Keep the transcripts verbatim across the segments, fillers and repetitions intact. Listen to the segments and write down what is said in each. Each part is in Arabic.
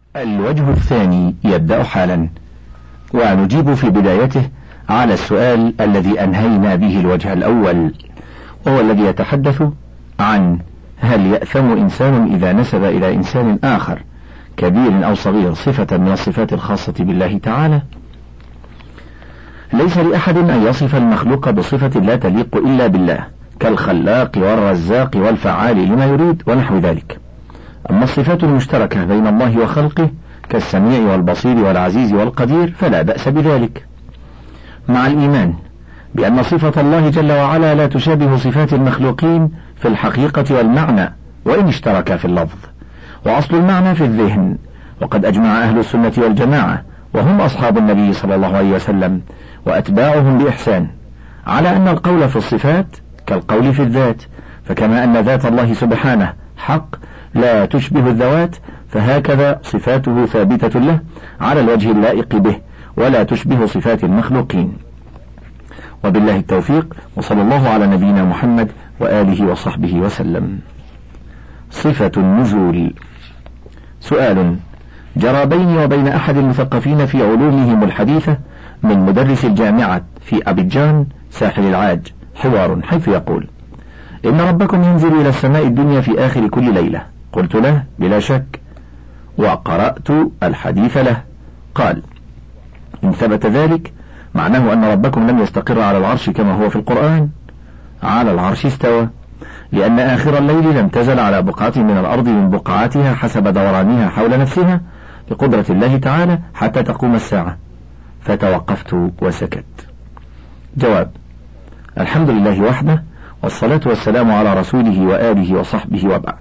الوجه الثاني يبدأ حالا، ونجيب في بدايته على السؤال الذي أنهينا به الوجه الأول، وهو الذي يتحدث عن هل يأثم إنسان إذا نسب إلى إنسان آخر كبير أو صغير صفة من الصفات الخاصة بالله تعالى. ليس لأحد أن يصف المخلوق بصفة لا تليق إلا بالله، كالخلاق والرزاق والفعال لما يريد ونحو ذلك. أما الصفات المشتركة بين الله وخلقه كالسميع والبصير والعزيز والقدير فلا بأس بذلك، مع الإيمان بأن صفة الله جل وعلا لا تشابه صفات المخلوقين في الحقيقة والمعنى وإن اشتركا في اللفظ، وأصل المعنى في الذهن. وقد أجمع أهل السنة والجماعة وهم أصحاب النبي صلى الله عليه وسلم وأتباعهم بإحسان على أن القول في الصفات كالقول في الذات، فكما أن ذات الله سبحانه حق لا تشبه الذوات، فهكذا صفاته ثابتة له على الوجه اللائق به ولا تشبه صفات المخلوقين. وبالله التوفيق، وصلى الله على نبينا محمد وآله وصحبه وسلم. صفة النزول. سؤال جرى بيني وبين أحد المثقفين في علومهم الحديثة من مدرس الجامعة في أبيجان ساحل العاج حوار، حيث يقول: إن ربكم ينزل إلى السماء الدنيا في آخر كل ليلة. قلت له: بلا شك، وقرأت الحديث له. قال: إن ثبت ذلك معناه أن ربكم لم يستقر على العرش كما هو في القرآن. على العرش استوى، لأن آخر الليل لم تزل على بقعة من الأرض من بقعاتها حسب دورانها حول نفسها بقدرة الله تعالى حتى تقوم الساعة. فتوقفت وسكت. جواب: الحمد لله وحده، والصلاة والسلام على رسوله وآله وصحبه، وبعد.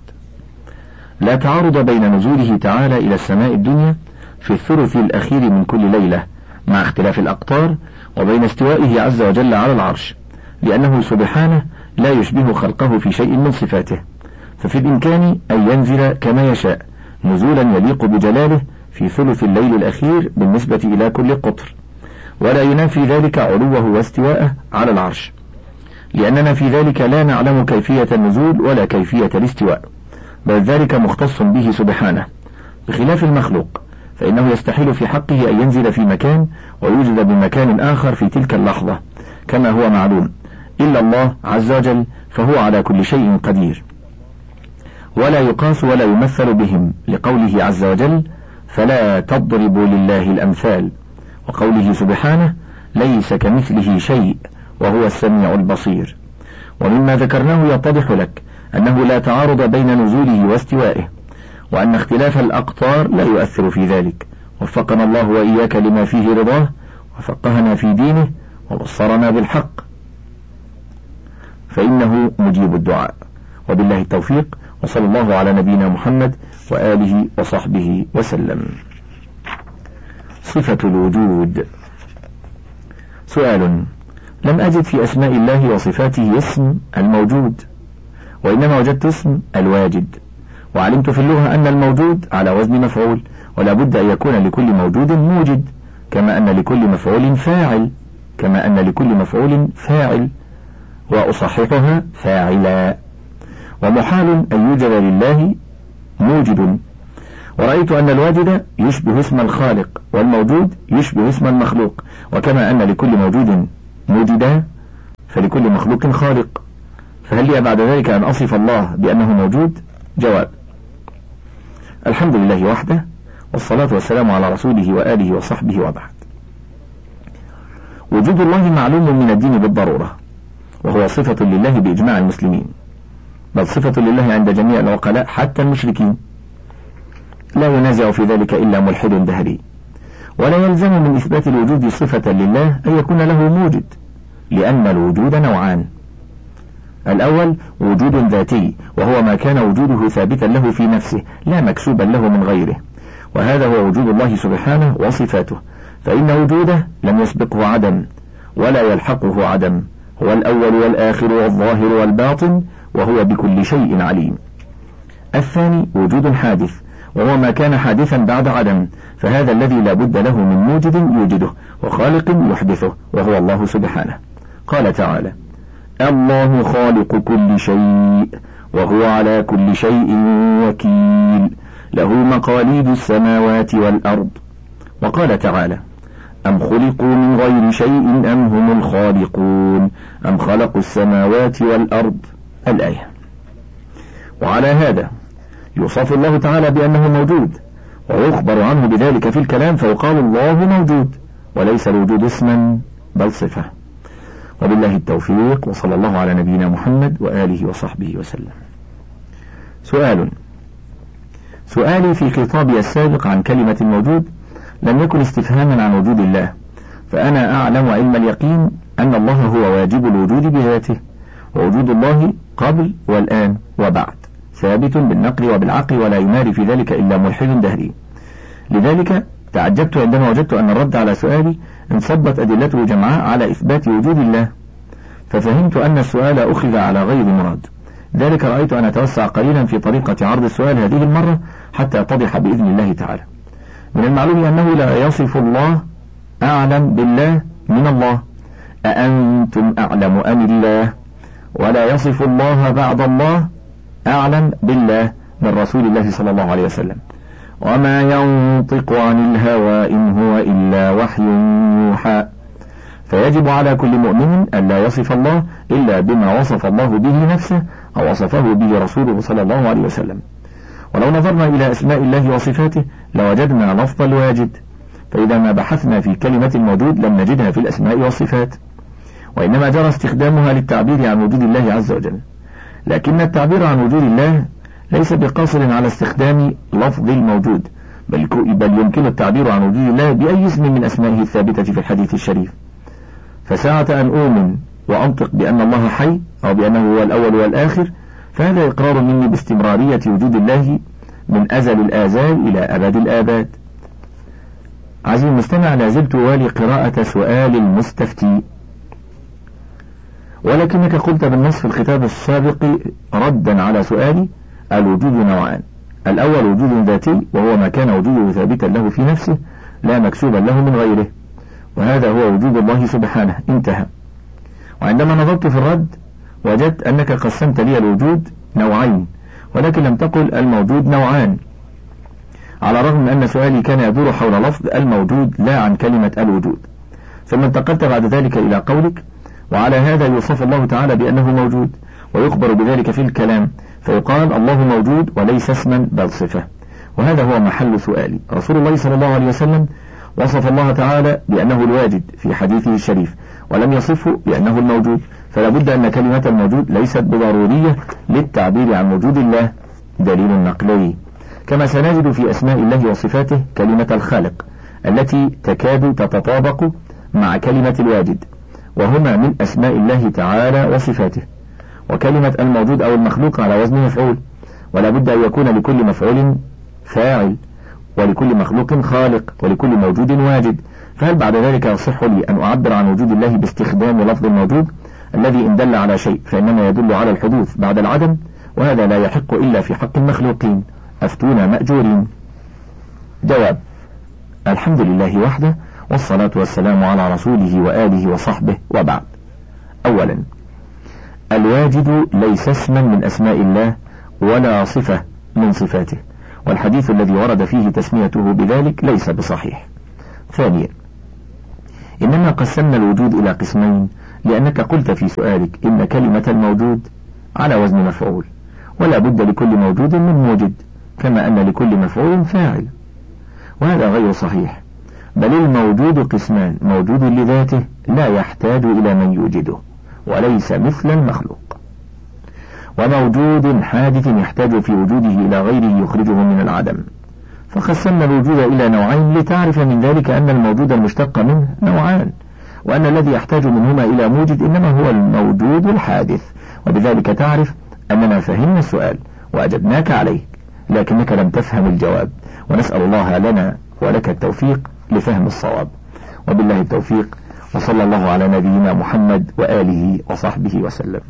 لا تعارض بين نزوله تعالى إلى السماء الدنيا في الثلث الأخير من كل ليلة مع اختلاف الأقطار، وبين استوائه عز وجل على العرش، لأنه سبحانه لا يشبه خلقه في شيء من صفاته، ففي الإمكان أن ينزل كما يشاء نزولا يليق بجلاله في ثلث الليل الأخير بالنسبة إلى كل قطر، ولا ينافي ذلك علوه واستواءه على العرش، لأننا في ذلك لا نعلم كيفية النزول ولا كيفية الاستواء، بل ذلك مختص به سبحانه، بخلاف المخلوق فإنه يستحيل في حقه أن ينزل في مكان ويوجد بمكان آخر في تلك اللحظة كما هو معلوم، إلا الله عز وجل فهو على كل شيء قدير، ولا يقاس ولا يمثل بهم، لقوله عز وجل: فلا تضربوا لله الأمثال، وقوله سبحانه: ليس كمثله شيء وهو السميع البصير. ومما ذكرناه يتضح لك أنه لا تعارض بين نزوله واستوائه، وأن اختلاف الأقطار لا يؤثر في ذلك. وفقنا الله وإياك لما فيه رضاه، وفقهنا في دينه، وبصرنا بالحق، فإنه مجيب الدعاء. وبالله التوفيق، وصلى الله على نبينا محمد وآله وصحبه وسلم. صفة الوجود. سؤال: لم أجد في أسماء الله وصفاته اسم الموجود، وإنما وجدت اسم الواجد، وعلمت في اللغة أن الموجود على وزن مفعول، ولا بد أن يكون لكل موجود موجد، كما أن لكل مفعول فاعل كما أن لكل مفعول فاعل وأصححها فاعلا. ومحال أن يوجد لله موجد. ورأيت أن الواجد يشبه اسم الخالق، والموجود يشبه اسم المخلوق، وكما أن لكل موجود موجدا فلكل مخلوق خالق، فهل لي بعد ذلك أن أصف الله بأنه موجود؟ جواب: الحمد لله وحده، والصلاة والسلام على رسوله وآله وصحبه، وبعد. وجود الله معلوم من الدين بالضرورة، وهو صفة لله بإجماع المسلمين، بل صفة لله عند جميع العقلاء حتى المشركين، لا ينازع في ذلك إلا ملحد دهري. ولا يلزم من إثبات الوجود صفة لله أن يكون له موجد، لأن الوجود نوعان: الأول وجود ذاتي، وهو ما كان وجوده ثابتا له في نفسه لا مكسوبا له من غيره، وهذا هو وجود الله سبحانه وصفاته، فإن وجوده لم يسبقه عدم ولا يلحقه عدم، هو الأول والآخر والظاهر والباطن، وهو بكل شيء عليم. الثاني وجود حادث، وهو ما كان حادثا بعد عدم، فهذا الذي لا بد له من موجد يوجده وخالق يحدثه، وهو الله سبحانه. قال تعالى: الله خالق كل شيء وهو على كل شيء وكيل، له مقاليد السماوات والأرض. وقال تعالى: أم خلقوا من غير شيء أم هم الخالقون أم خلقوا السماوات والأرض، الآية. وعلى هذا يوصف الله تعالى بأنه موجود، ويخبر عنه بذلك في الكلام، فيقال الله موجود، وليس الوجود اسما بل صفة. وبالله التوفيق، وصلى الله على نبينا محمد وآله وصحبه وسلم. سؤال سؤالي في خطابي السابق عن كلمة الموجود لم يكن استفهاما عن وجود الله، فأنا أعلم علم اليقين أن الله هو واجب الوجود بذاته، ووجود الله قبل والآن وبعد ثابت بالنقل وبالعقل، ولا يماري في ذلك إلا ملحد دهري. لذلك تعجبت عندما وجدت أن الرد على سؤالي انصبت أدلته جمعاء على إثبات وجود الله، ففهمت أن السؤال أخذ على غير مراد. ذلك رأيت أن أتوسع قليلا في طريقة عرض السؤال هذه المرة حتى يتضح بإذن الله تعالى. من المعلوم أنه لا يصف الله أعلم بالله من الله، أأنتم أعلم أم الله، ولا يصف الله بعد الله أعلم بالله من رسول الله صلى الله عليه وسلم. وما ينطق عن الهوى إن هو إلا وحي يوحى. فيجب على كل مؤمن أن لا يصف الله إلا بما وصف الله به نفسه أو وصفه به رسوله صلى الله عليه وسلم. ولو نظرنا إلى أسماء الله وصفاته لوجدنا لفظ الواجد، فإذا ما بحثنا في كلمة الموجود لم نجدها في الأسماء والصفات، وإنما جرى استخدامها للتعبير عن وجود الله عز وجل. لكن التعبير عن وجود الله ليس بقاصر على استخدام لفظ الموجود، بل, بل يمكن التعبير عن وجود الله بأي اسم من أسمائه الثابتة في الحديث الشريف. فساعة أن أؤمن وأنطق بأن الله حي أو بأنه هو الأول والآخر، فهذا إقرار مني باستمرارية وجود الله من أزل الآزال إلى أبد الآباد. عزيزي المستمع، لازلت والي قراءة سؤال المستفتي، ولكنك قلت بالنص في الخطاب السابق ردا على سؤالي: الوجود نوعان، الأول وجود ذاتي وهو ما كان وجوده ثابتا له في نفسه لا مكسوبا له من غيره، وهذا هو وجود الله سبحانه، انتهى. وعندما نظرت في الرد وجدت أنك قسمت لي الوجود نوعين، ولكن لم تقل الموجود نوعان، على الرغم من أن سؤالي كان يدور حول لفظ الموجود لا عن كلمة الوجود. ثم انتقلت بعد ذلك إلى قولك: وعلى هذا يوصف الله تعالى بأنه موجود، ويخبر بذلك في الكلام، فيقال الله موجود وليس اسما بل صفة. وهذا هو محل سؤالي. رسول الله صلى الله عليه وسلم وصف الله تعالى بأنه الواجد في حديثه الشريف، ولم يصفه بأنه الموجود، فلا بد أن كلمة الموجود ليست بضرورية للتعبير عن وجود الله، دليل نقلي. كما سنجد في أسماء الله وصفاته كلمة الخالق التي تكاد تتطابق مع كلمة الواجد، وهما من أسماء الله تعالى وصفاته. وكلمة الموجود أو المخلوق على وزن مفعول، ولا بد أن يكون لكل مفعول فاعل، ولكل مخلوق خالق، ولكل موجود واجد. فهل بعد ذلك يصح لي أن أعبر عن وجود الله باستخدام لفظ الموجود الذي إن دل على شيء فإنما يدل على الحدوث بعد العدم، وهذا لا يحق إلا في حق المخلوقين؟ أفتونا مأجورين. جواب: الحمد لله وحده، والصلاة والسلام على رسوله وآله وصحبه، وبعد. أولا، الواجد ليس اسما من أسماء الله ولا صفة من صفاته، والحديث الذي ورد فيه تسميته بذلك ليس بصحيح. ثانيا، إنما قسمنا الوجود إلى قسمين لأنك قلت في سؤالك إن كلمة الموجود على وزن مفعول، ولا بد لكل موجود من موجد، كما أن لكل مفعول فاعل، وهذا غير صحيح. بل الموجود قسمان: موجود لذاته لا يحتاج إلى من يوجده وليس مثل المخلوق، وموجود حادث يحتاج في وجوده إلى غيره يخرجه من العدم. فقسمنا الوجود إلى نوعين لتعرف من ذلك أن الموجود المشتق منه نوعان، وأن الذي يحتاج منهما إلى موجد إنما هو الموجود الحادث. وبذلك تعرف أننا فهمنا السؤال وأجبناك عليه، لكنك لم تفهم الجواب، ونسأل الله لنا ولك التوفيق لفهم الصواب. وبالله التوفيق، وصلى الله على نبينا محمد وآله وصحبه وسلم.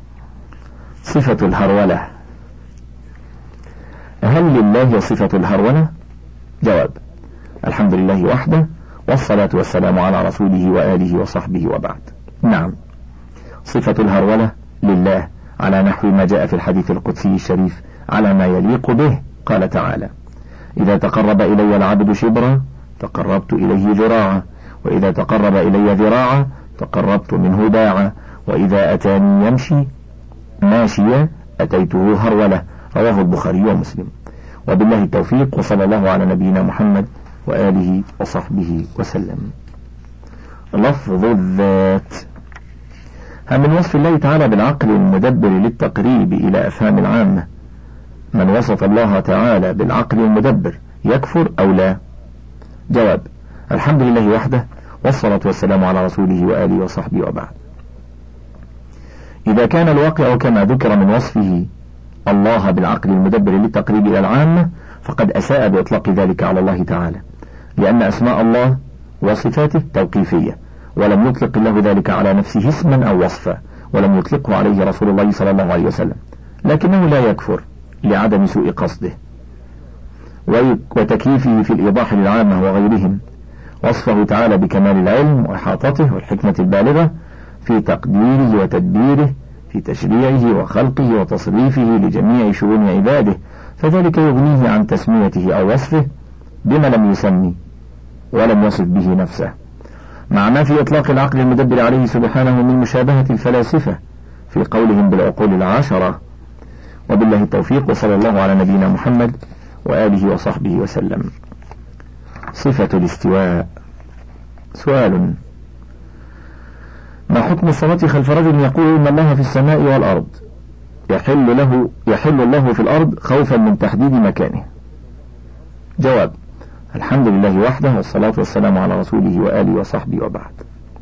صفة الهرولة: هل لله صفة الهرولة؟ جواب: الحمد لله وحده، والصلاة والسلام على رسوله وآله وصحبه، وبعد. نعم، صفة الهرولة لله على نحو ما جاء في الحديث القدسي الشريف على ما يليق به. قال تعالى: إذا تقرب إلي العبد شبرا تقربت إليه ذراعا، وإذا تقرب إلي ذراعا تقربت منه باعا، وإذا أتاني يمشي ماشيا أتيته هرولة. رواه البخاري ومسلم. وبالله التوفيق، وصلى الله على نبينا محمد وآله وصحبه وسلم. لفظ الذات. هل من وصف الله تعالى بالعقل المدبر للتقريب إلى أفهام العامة من وصف الله تعالى بالعقل المدبر يكفر أو لا؟ جواب: الحمد لله وحده، والصلاة والسلام على رسوله وآله وصحبه وبعد. إذا كان الواقع كما ذكر من وصفه الله بالعقل المدبر للتقريب إلى العامة فقد أساء بإطلاق ذلك على الله تعالى، لأن أسماء الله وصفاته توقيفية، ولم يطلق الله ذلك على نفسه اسما أو وصفا، ولم يطلقه عليه رسول الله صلى الله عليه وسلم، لكنه لا يكفر لعدم سوء قصده وتكييفه في الإيضاح للعامة وغيرهم. وصفه تعالى بكمال العلم وإحاطته والحكمة البالغة في تقديره وتدبيره في تشريعه وخلقه وتصريفه لجميع شؤون عباده، فذلك يغنيه عن تسميته أو وصفه بما لم يسمي ولم يصف به نفسه، مع ما في إطلاق العقل المدبر عليه سبحانه من مشابهة الفلاسفة في قولهم بالعقول العشرة. وبالله التوفيق، وصلى الله على نبينا محمد وآله وصحبه وسلم. صفة الاستواء. سؤال: ما حكم الصلاة خلف رجل يقول إن الله في السماء والأرض يحل له يحل الله في الأرض خوفا من تحديد مكانه؟ جواب: الحمد لله وحده، والصلاة والسلام على رسوله وآله وصحبه وبعد.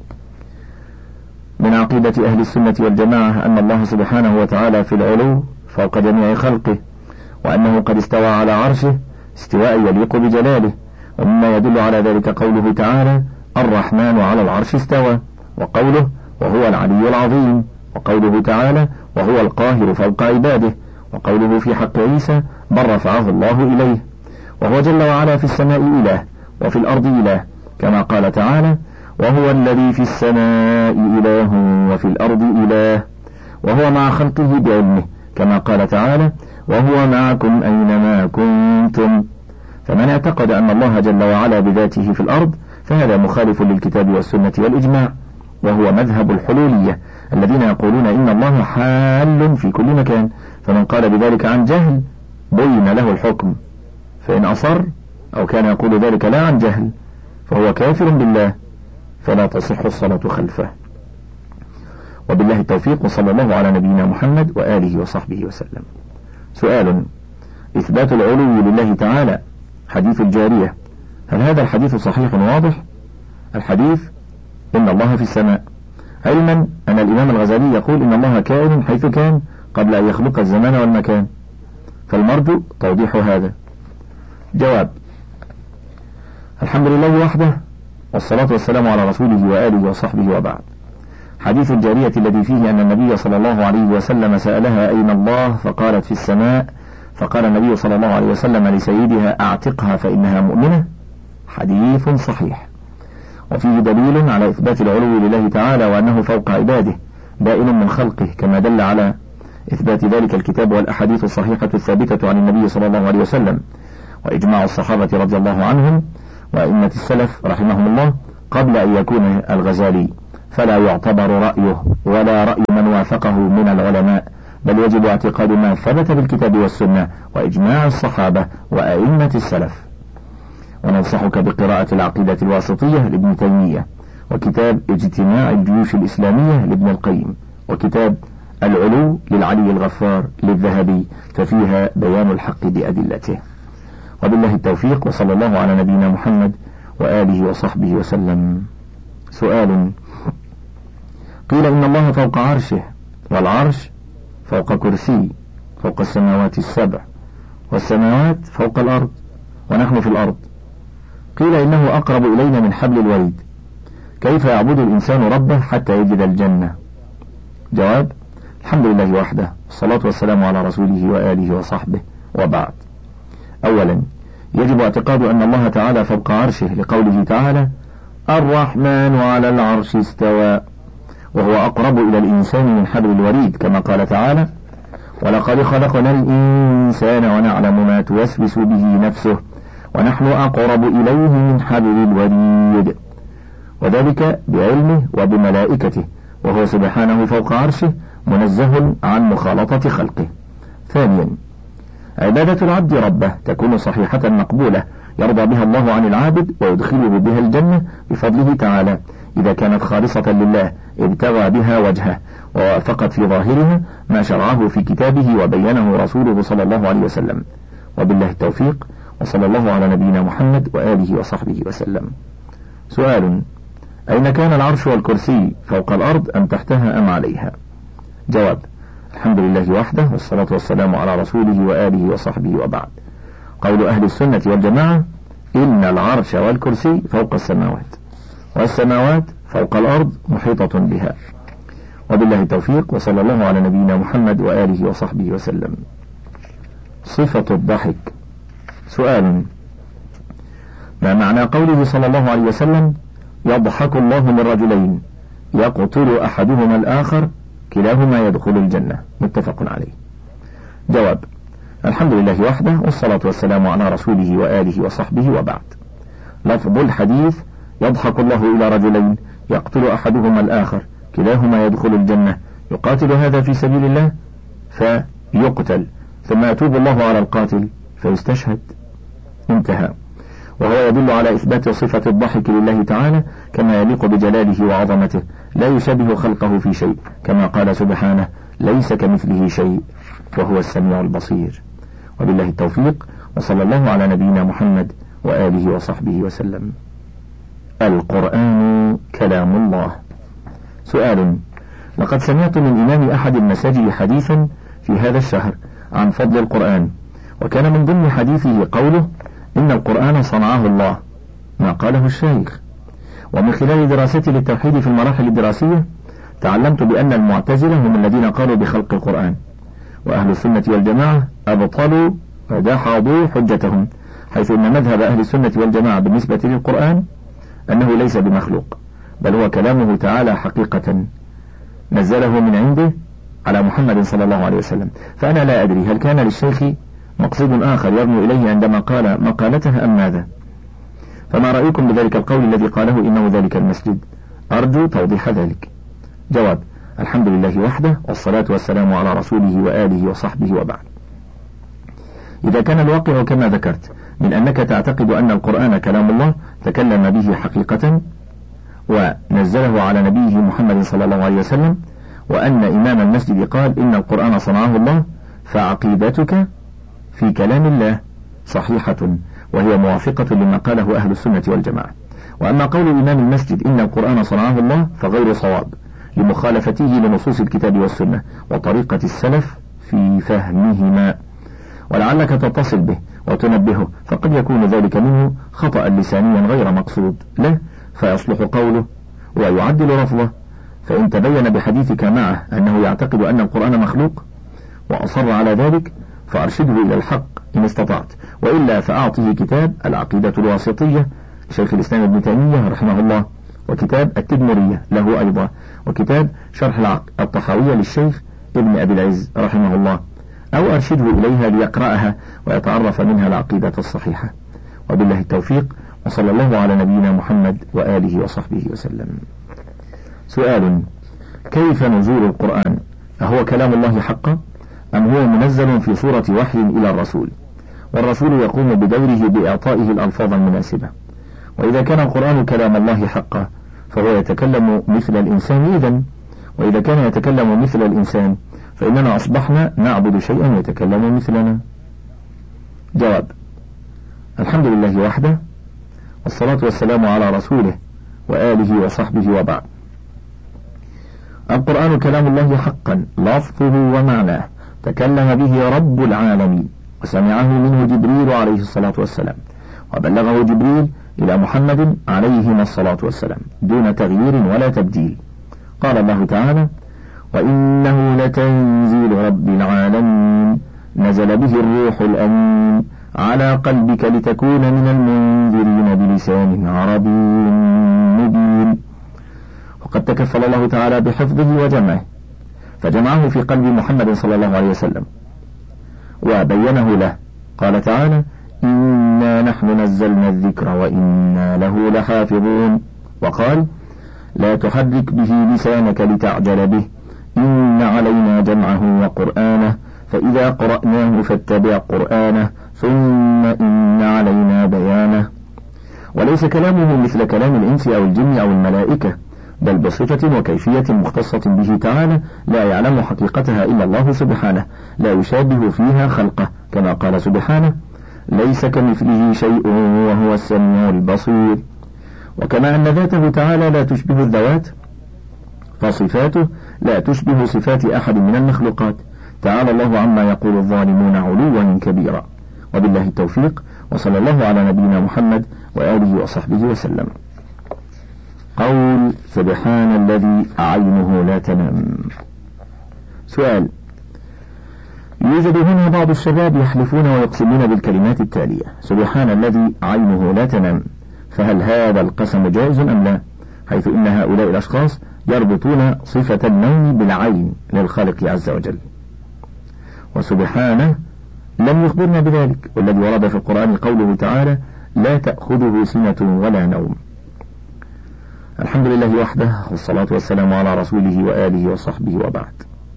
من عقيدة أهل السنة والجماعة أن الله سبحانه وتعالى في العلو فوق جميع خلقه، وأنه قد استوى على عرشه استواء يليق بجلاله، ومما يدل على ذلك قوله تعالى: الرحمن على العرش استوى، وقوله: وهو العلي العظيم، وقوله تعالى: وهو القاهر فوق عباده، وقوله في حق عيسى: بل رفعه الله إليه. وهو جل وعلا في السماء إله وفي الأرض إله، كما قال تعالى: وهو الذي في السماء إله وفي الأرض إله، وهو مع خلقه بعلمه، كما قال تعالى: وهو معكم أينما كنتم. فمن اعتقد أن الله جل وعلا بذاته في الأرض فهذا مخالف للكتاب والسنة والإجماع، وهو مذهب الحلولية الذين يقولون إن الله حال في كل مكان، فمن قال بذلك عن جهل بين له الحكم، فإن أصر أو كان يقول ذلك لا عن جهل فهو كافر بالله، فلا تصح الصلاة خلفه. وبالله التوفيق، وصلى الله على نبينا محمد وآله وصحبه وسلم. سؤال: إثبات العلو لله تعالى، حديث الجارية، هل هذا الحديث صحيح واضح؟ الحديث: إن الله في السماء، علما أن الإمام الغزالي يقول إن الله كائن حيث كان قبل أن يخلق الزمان والمكان، فالمرجو توضيح هذا. جواب: الحمد لله وحده، والصلاة والسلام على رسوله وآله وصحبه وبعد. حديث الجارية الذي فيه أن النبي صلى الله عليه وسلم سألها أين الله فقالت في السماء، فقال النبي صلى الله عليه وسلم لسيدها: أعتقها فإنها مؤمنة، حديث صحيح، وفيه دليل على إثبات العلو لله تعالى وأنه فوق عباده بائن من خلقه، كما دل على إثبات ذلك الكتاب والأحاديث الصحيحة الثابتة عن النبي صلى الله عليه وسلم، وإجماع الصحابة رضي الله عنهم وأئمة السلف رحمهم الله قبل أن يكون الغزالي، فلا يعتبر رأيه ولا رأي من وافقه من العلماء، بل يجب اعتقاد ما ثبت بالكتاب والسنة وإجماع الصحابة وأئمة السلف. وننصحك بقراءة العقيدة الواسطية لابن تيمية، وكتاب اجتماع الجيوش الإسلامية لابن القيم، وكتاب العلو للعلي الغفار للذهبي، ففيها بيان الحق بأدلته. وبالله التوفيق، وصلى الله على نبينا محمد وآله وصحبه وسلم. سؤال: قيل إن الله فوق عرشه، والعرش فوق كرسي، فوق السماوات السبع، والسماوات فوق الأرض، ونحن في الأرض. قيل إنه أقرب إلينا من حبل الوريد، كيف يعبد الإنسان ربه حتى يجد الجنة؟ جواب: الحمد لله وحده، والصلاة والسلام على رسوله وآله وصحبه وبعد. أولا، يجب اعتقاد أن الله تعالى فوق عرشه لقوله تعالى: الرحمن على العرش استوى، وهو أقرب إلى الإنسان من حبل الوريد، كما قال تعالى: ولقد خلقنا الإنسان ونعلم ما توسوس به نفسه ونحن أقرب إليه من حبل الوريد، وذلك بعلمه وبملائكته، وهو سبحانه فوق عرشه منزه عن مخالطة خلقه. ثانيا، عبادة العبد ربه تكون صحيحة مقبولة يرضى بها الله عن العابد ويدخله بها الجنة بفضله تعالى، إذا كانت خالصة لله ابتغى بها وجهه ووافقت في ظاهرها ما شرعه في كتابه وبينه رسوله صلى الله عليه وسلم. وبالله التوفيق، وصلى الله على نبينا محمد وآله وصحبه وسلم. سؤال: أين كان العرش والكرسي، فوق الأرض أم تحتها أم عليها؟ جواب: الحمد لله وحده، والصلاة والسلام على رسوله وآله وصحبه، وبعد. قول أهل السنة والجماعة: إن العرش والكرسي فوق السماوات، والسماوات فوق الأرض محيطة بها. وبالله التوفيق، وصلى الله على نبينا محمد وآله وصحبه وسلم. صفة الضحك. سؤال: ما معنى قوله صلى الله عليه وسلم: يضحك الله من رجلين يقتل أحدهما الآخر كلاهما يدخل الجنة، متفق عليه؟ جواب: الحمد لله وحده، والصلاة والسلام على رسوله وآله وصحبه، وبعد. لفظ الحديث: يضحك الله إلى رجلين يقتل أحدهما الآخر كلاهما يدخل الجنة، يقاتل هذا في سبيل الله فيقتل، ثم يتوب الله على القاتل فيستشهد. انتهى. وهو يدل على إثبات صفة الضحك لله تعالى كما يليق بجلاله وعظمته، لا يشبه خلقه في شيء، كما قال سبحانه: ليس كمثله شيء وهو السميع البصير. وبالله التوفيق، وصلى الله على نبينا محمد وآله وصحبه وسلم. القرآن كلام الله. سؤال: لقد سمعت من إمام أحد المساجد حديثا في هذا الشهر عن فضل القرآن، وكان من ضمن حديثه قوله: إن القرآن صنعه الله، ما قاله الشيخ. ومن خلال دراستي للتوحيد في المراحل الدراسية تعلمت بأن المعتزلة هم الذين قالوا بخلق القرآن، وأهل السنة والجماعة أبطلوا ودحضوا حجتهم، حيث أن مذهب أهل السنة والجماعة بالنسبة للقرآن أنه ليس بمخلوق، بل هو كلامه تعالى حقيقة نزله من عنده على محمد صلى الله عليه وسلم. فأنا لا أدري هل كان للشيخ مقصد آخر يرمي إليه عندما قال مقالته أم ماذا؟ فما رأيكم بذلك القول الذي قاله إنه ذلك المسجد؟ أرجو توضيح ذلك. جواب: الحمد لله وحده، والصلاة والسلام على رسوله وآله وصحبه، وبعد. إذا كان الواقع كما ذكرت من أنك تعتقد أن القرآن كلام الله تكلم به حقيقة ونزله على نبيه محمد صلى الله عليه وسلم، وأن إمام المسجد قال إن القرآن صنعه الله، فعقيدتك في كلام الله صحيحة، وهي موافقة لما قاله أهل السنة والجماعة. وأما قول إمام المسجد إن القرآن صنعه الله فغير صواب، لمخالفته لنصوص الكتاب والسنة وطريقة السلف في فهمهما، ولعلك تتصل به وتنبهه، فقد يكون ذلك منه خطأ لسانيا غير مقصود له، فيصلح قوله ويعدل لفظه. فإن تبين بحديثك معه أنه يعتقد أن القرآن مخلوق وأصر على ذلك فأرشده إلى الحق إن استطعت، وإلا فأعطه كتاب العقيدة الواسطية شيخ الإسلام ابن تيمية رحمه الله، وكتاب التدمرية له أيضا، وكتاب شرح الطحاوية للشيخ ابن أبي العز رحمه الله، أو أرشده إليها ليقرأها ويتعرف منها العقيدة الصحيحة. وبالله التوفيق، وصلى الله على نبينا محمد وآله وصحبه وسلم. سؤال: كيف نزول القرآن؟ أهو كلام الله حقا أم هو منزل في صورة وحي إلى الرسول، والرسول يقوم بدوره بإعطائه الألفاظ المناسبة؟ وإذا كان القرآن كلام الله حقا فهو يتكلم مثل الإنسان إذن، وإذا كان يتكلم مثل الإنسان فإننا أصبحنا نعبد شيئا يتكلم مثلنا. جواب: الحمد لله وحده، والصلاة والسلام على رسوله وآله وصحبه، وبعد. القرآن كلام الله حقا، لفظه ومعناه تكلم به رب العالمين، وسمعه منه جبريل عليه الصلاة والسلام، وبلغه جبريل إلى محمد عليهما الصلاة والسلام دون تغيير ولا تبديل. قال الله تعالى: وإنه لتنزيل رب العالمين نزل به الروح الأمين على قلبك لتكون من المنذرين بلسان عربي مبين. وقد تكفل الله تعالى بحفظه وجمعه، فجمعه في قلب محمد صلى الله عليه وسلم وبينه له. قال تعالى: إنا نحن نزلنا الذكر وإنا له لحافظون. وقال لا تحرك به لسانك لتعجل به إن علينا جمعه وقرآنه فإذا قرأناه فاتبع قرآنه ثم إن علينا بيانه. وليس كلامه مثل كلام الإنس أو الجن أو الملائكة، بل بصفة وكيفية مختصة به تعالى لا يعلم حقيقتها إلا الله سبحانه، لا يشابه فيها خلقه، كما قال سبحانه ليس كمثله شيء وهو السميع البصير. وكما أن ذاته تعالى لا تشبه الذوات، فصفاته لا تشبه صفات أحد من المخلوقات. تعالى الله عما يقول الظالمون علوا كبيرا. وبالله التوفيق، وصلى الله على نبينا محمد وآله وصحبه وسلم. قول سبحان الذي عينه لا تنام. سؤال: يوجد هنا بعض الشباب يحلفون ويقسمون بالكلمات التالية: سبحان الذي عينه لا تنام، فهل هذا القسم جائز أم لا؟ حيث إن هؤلاء الأشخاص يربطون صفة النوم بالعين للخالق عز وجل، وسبحانه لم يخبرنا بذلك، والذي ورد في القرآن قوله تعالى لا تأخذه سنة ولا نوم. الحمد لله وحده، والصلاة والسلام على رسوله وآله وصحبه وبعد.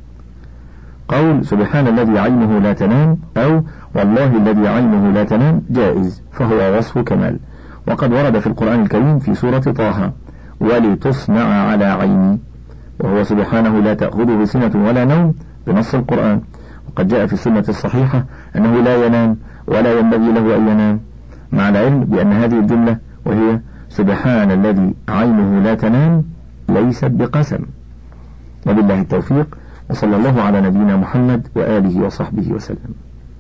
قول سبحان الذي عينه لا تنام أو والله الذي عينه لا تنام جائز، فهو وصف كمال، وقد ورد في القرآن الكريم في سورة طه ولتصنع على عيني، وهو سبحانه لا تأخذه سنة ولا نوم بنص القرآن. وقد جاء في السنة الصحيحة أنه لا ينام ولا ينبغي له أن ينام، مع العلم بأن هذه الجملة وهي سبحان الذي عينه لا تنام ليست بقسم. وبالله التوفيق، وصلى الله على نبينا محمد وآله وصحبه وسلم.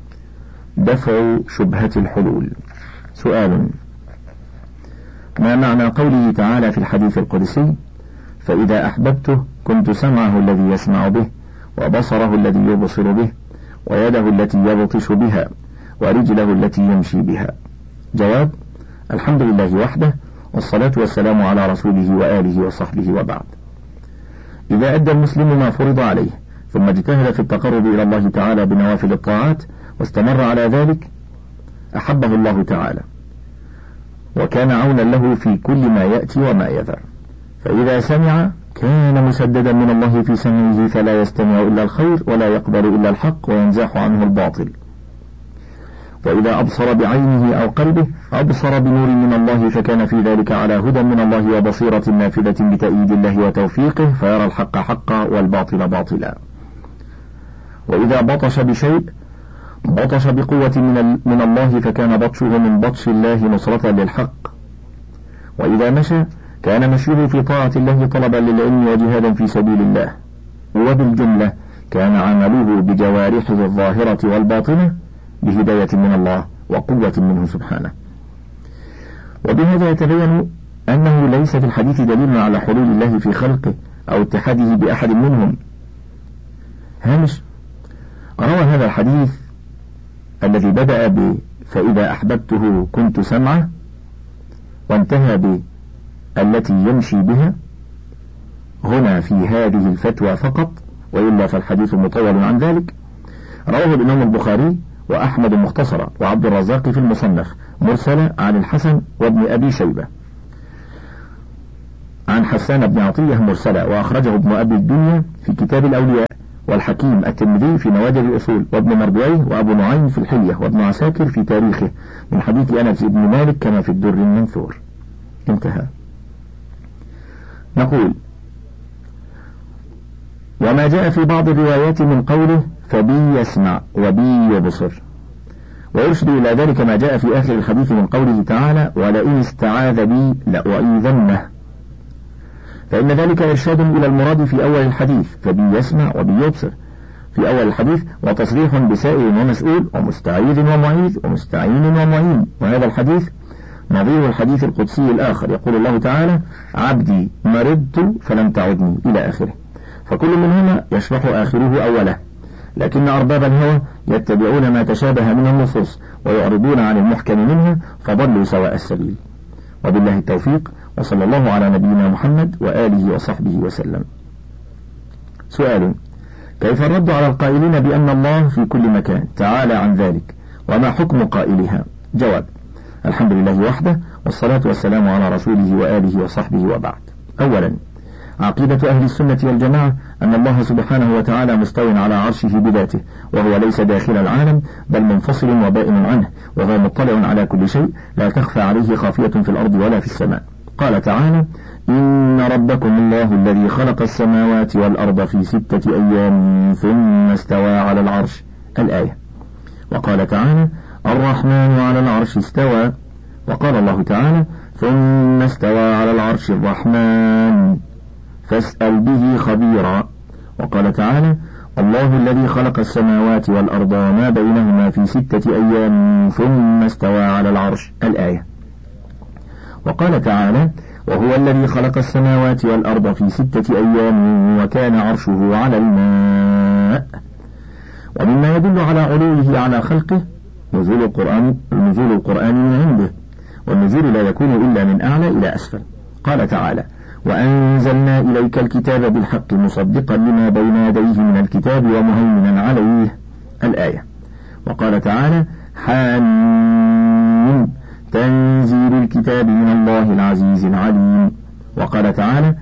دفع شبهة الحلول. سؤال: ما معنى قوله تعالى في الحديث القدسي فإذا أحببته كنت سمعه الذي يسمع به وبصره الذي يبصر به ويده التي يبطش بها ورجله التي يمشي بها؟ جواب: الحمد لله وحده، والصلاة والسلام على رسوله وآله وصحبه وبعد. إذا أدى المسلم ما فرض عليه ثم اجتهد في التقرب إلى الله تعالى بنوافل الطاعات واستمر على ذلك أحبه الله تعالى، وكان عونا له في كل ما يأتي وما يذر. فإذا سمع كان مسددا من الله في سمعه، فلا يستمع إلا الخير ولا يقبل إلا الحق وينزاح عنه الباطل. وإذا أبصر بعينه أو قلبه أبصر بنور من الله، فكان في ذلك على هدى من الله وبصيرة نافذة بتأييد الله وتوفيقه، فيرى الحق حقا والباطل باطلا. وإذا بطش بشيء بطش بقوة من, من الله، فكان بطشه من بطش الله نصرة للحق. وإذا مشى كان مشيه في طاعة الله طلبا للعلم وجهادا في سبيل الله. وبالجملة كان عمله بجوارحه الظاهرة والباطنة بهداية من الله وقوة منه سبحانه. وبهذا يتبين أنه ليس في الحديث دليل على حلول الله في خلقه أو اتحاده بأحد منهم. هامش: روى هذا الحديث الذي بدأ ب فإذا أحببته كنت سمعه وانتهى ب التي يمشي بها هنا في هذه الفتوى فقط، وإلا فالحديث مطول عن ذلك. رواه الإمام البخاري وأحمد مختصرا وعبد الرزاق في المصنف مرسلة عن الحسن وابن أبي شيبة عن حسان بن عطية مرسلة، وأخرجه ابن أبي الدنيا في كتاب الأولياء، والحكيم الترمذي في نوادر الأصول، وابن مردويه وأبو نعيم في الحلية، وابن عساكر في تاريخه من حديث أنس بن مالك كما في الدر المنثور. انتهى. نقول: وما جاء في بعض الروايات من قوله فبي يسمع وبي يبصر، ويرشد إلى ذلك ما جاء في آخر الحديث من قوله تعالى ولئن استعاذ بي لأعيذنه، فإن ذلك إرشاد إلى المراد في أول الحديث فبي يسمع وبي يبصر في أول الحديث، وتصريح بسائل ومسؤول ومستعيذ ومعيذ ومستعين ومعين. وهذا الحديث نظير الحديث القدسي الآخر، يقول الله تعالى عبدي مرضت فلم تعدني إلى آخره، فكل منهما يشرح آخره أوله، لكن أرباب الهوى يتبعون ما تشابه من النصوص ويعرضون عن المحكم منها، فضلوا سواء السبيل. وبالله التوفيق، وصلى الله على نبينا محمد وآله وصحبه وسلم. سؤال: كيف الرد على القائلين بأن الله في كل مكان تعالى عن ذلك، وما حكم قائلها؟ جواب: الحمد لله وحده، والصلاة والسلام على رسوله وآله وصحبه وبعد. أولا، عقيدة أهل السنة والجماعة أن الله سبحانه وتعالى مستو على عرشه بذاته، وهو ليس داخل العالم بل منفصل وبائن عنه، وهو مطلع على كل شيء، لا تخفى عليه خافية في الأرض ولا في السماء. قال تعالى: إن ربكم الله الذي خلق السماوات والأرض في ستة أيام ثم استوى على العرش، الآية. وقال تعالى: الرحمن على العرش استوى. وقال الله تعالى: ثم استوى على العرش الرحمن فاسأل به خبيرا. وقال تعالى: الله الذي خلق السماوات والأرض وما بينهما في ستة أيام ثم استوى على العرش، الآية. وقال تعالى: وهو الذي خلق السماوات والأرض في ستة أيام وكان عرشه على الماء. ومما يدل على علوه على خلقه نزول القرآن نزول القرآن من عنده، والنزول لا يكون إلا من أعلى إلى أسفل. قال تعالى: وأنزلنا إليك الكتاب بالحق مصدقا لما بين يديه من الكتاب ومهيمنا عليه، الآية. وقال تعالى: حامين تنزيل الكتاب من الله العزيز العليم. وقال تعالى: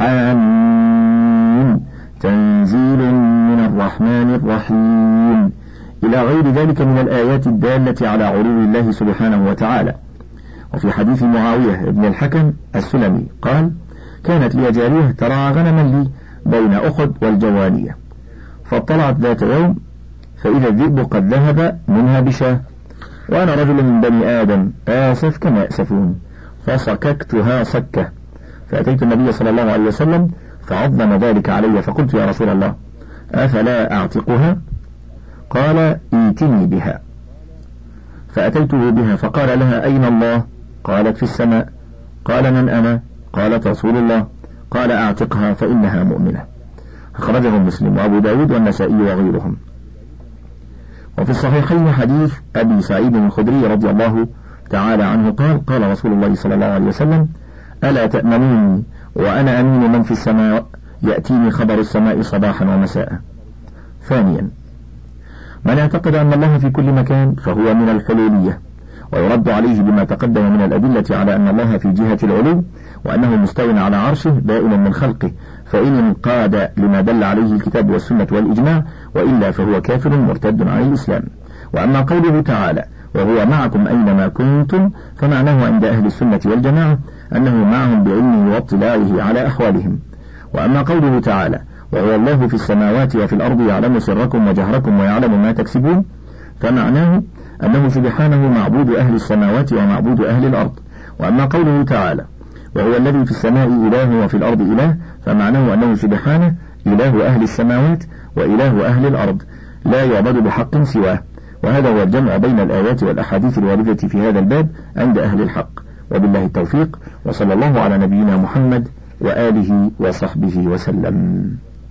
حامين تنزيل من الرحمن الرحيم، إلى غير ذلك من الآيات الدالة على علو الله سبحانه وتعالى. وفي حديث معاوية بن الحكم السلمي قال: كانت لي جارية ترعى غنما لي بين أحد والجوانية، فاطلعت ذات يوم فإذا الذئب قد ذهب منها بشاة، وأنا رجل من بني آدم آسف كما يأسفون، فصككتها صكة، فأتيت النبي صلى الله عليه وسلم فعظم ذلك علي، فقلت: يا رسول الله أفلا أعتقها؟ قال: ائتني بها. فأتيته بها فقال لها: أين الله؟ قالت: في السماء. قال: من أنا؟ قالت: رسول الله. قال: أعتقها فإنها مؤمنة. أخرجه مسلم وأبو داود والنسائي وغيرهم. وفي الصحيحين حديث أبي سعيد الخدري رضي الله تعالى عنه قال: قال رسول الله صلى الله عليه وسلم: ألا تأمنوني وأنا أمين من في السماء، يأتيني خبر السماء صباحا ومساء. ثانيا، من اعتقد أن الله في كل مكان فهو من الحلولية، ويرد عليه بما تقدم من الأدلة على أن الله في جهة العلو، وأنه مستو على عرشه بائن من خلقه، فإن انقاد لما دل عليه الكتاب والسنة والإجماع، وإلا فهو كافر مرتد عن الإسلام. وأما قوله تعالى: وهو معكم أينما كنتم، فمعناه عند أهل السنة والجماعة أنه معهم بعلمه واطلاعه على أحوالهم. وأما قوله تعالى: وهو الله في السماوات وفي الأرض يعلم سركم وجهركم ويعلم ما تكسبون، فمعناه أنه سبحانه معبود أهل السماوات ومعبود أهل الأرض. وأما قوله تعالى: وهو الذي في السماء إله وفي الأرض إله، فمعناه أنه سبحانه إله أهل السماوات وإله أهل الأرض، لا يعبد بحق سواه. وهذا هو الجمع بين الآيات والأحاديث الواردة في هذا الباب عند أهل الحق. وبالله التوفيق، وصلى الله على نبينا محمد وآله وصحبه وسلم.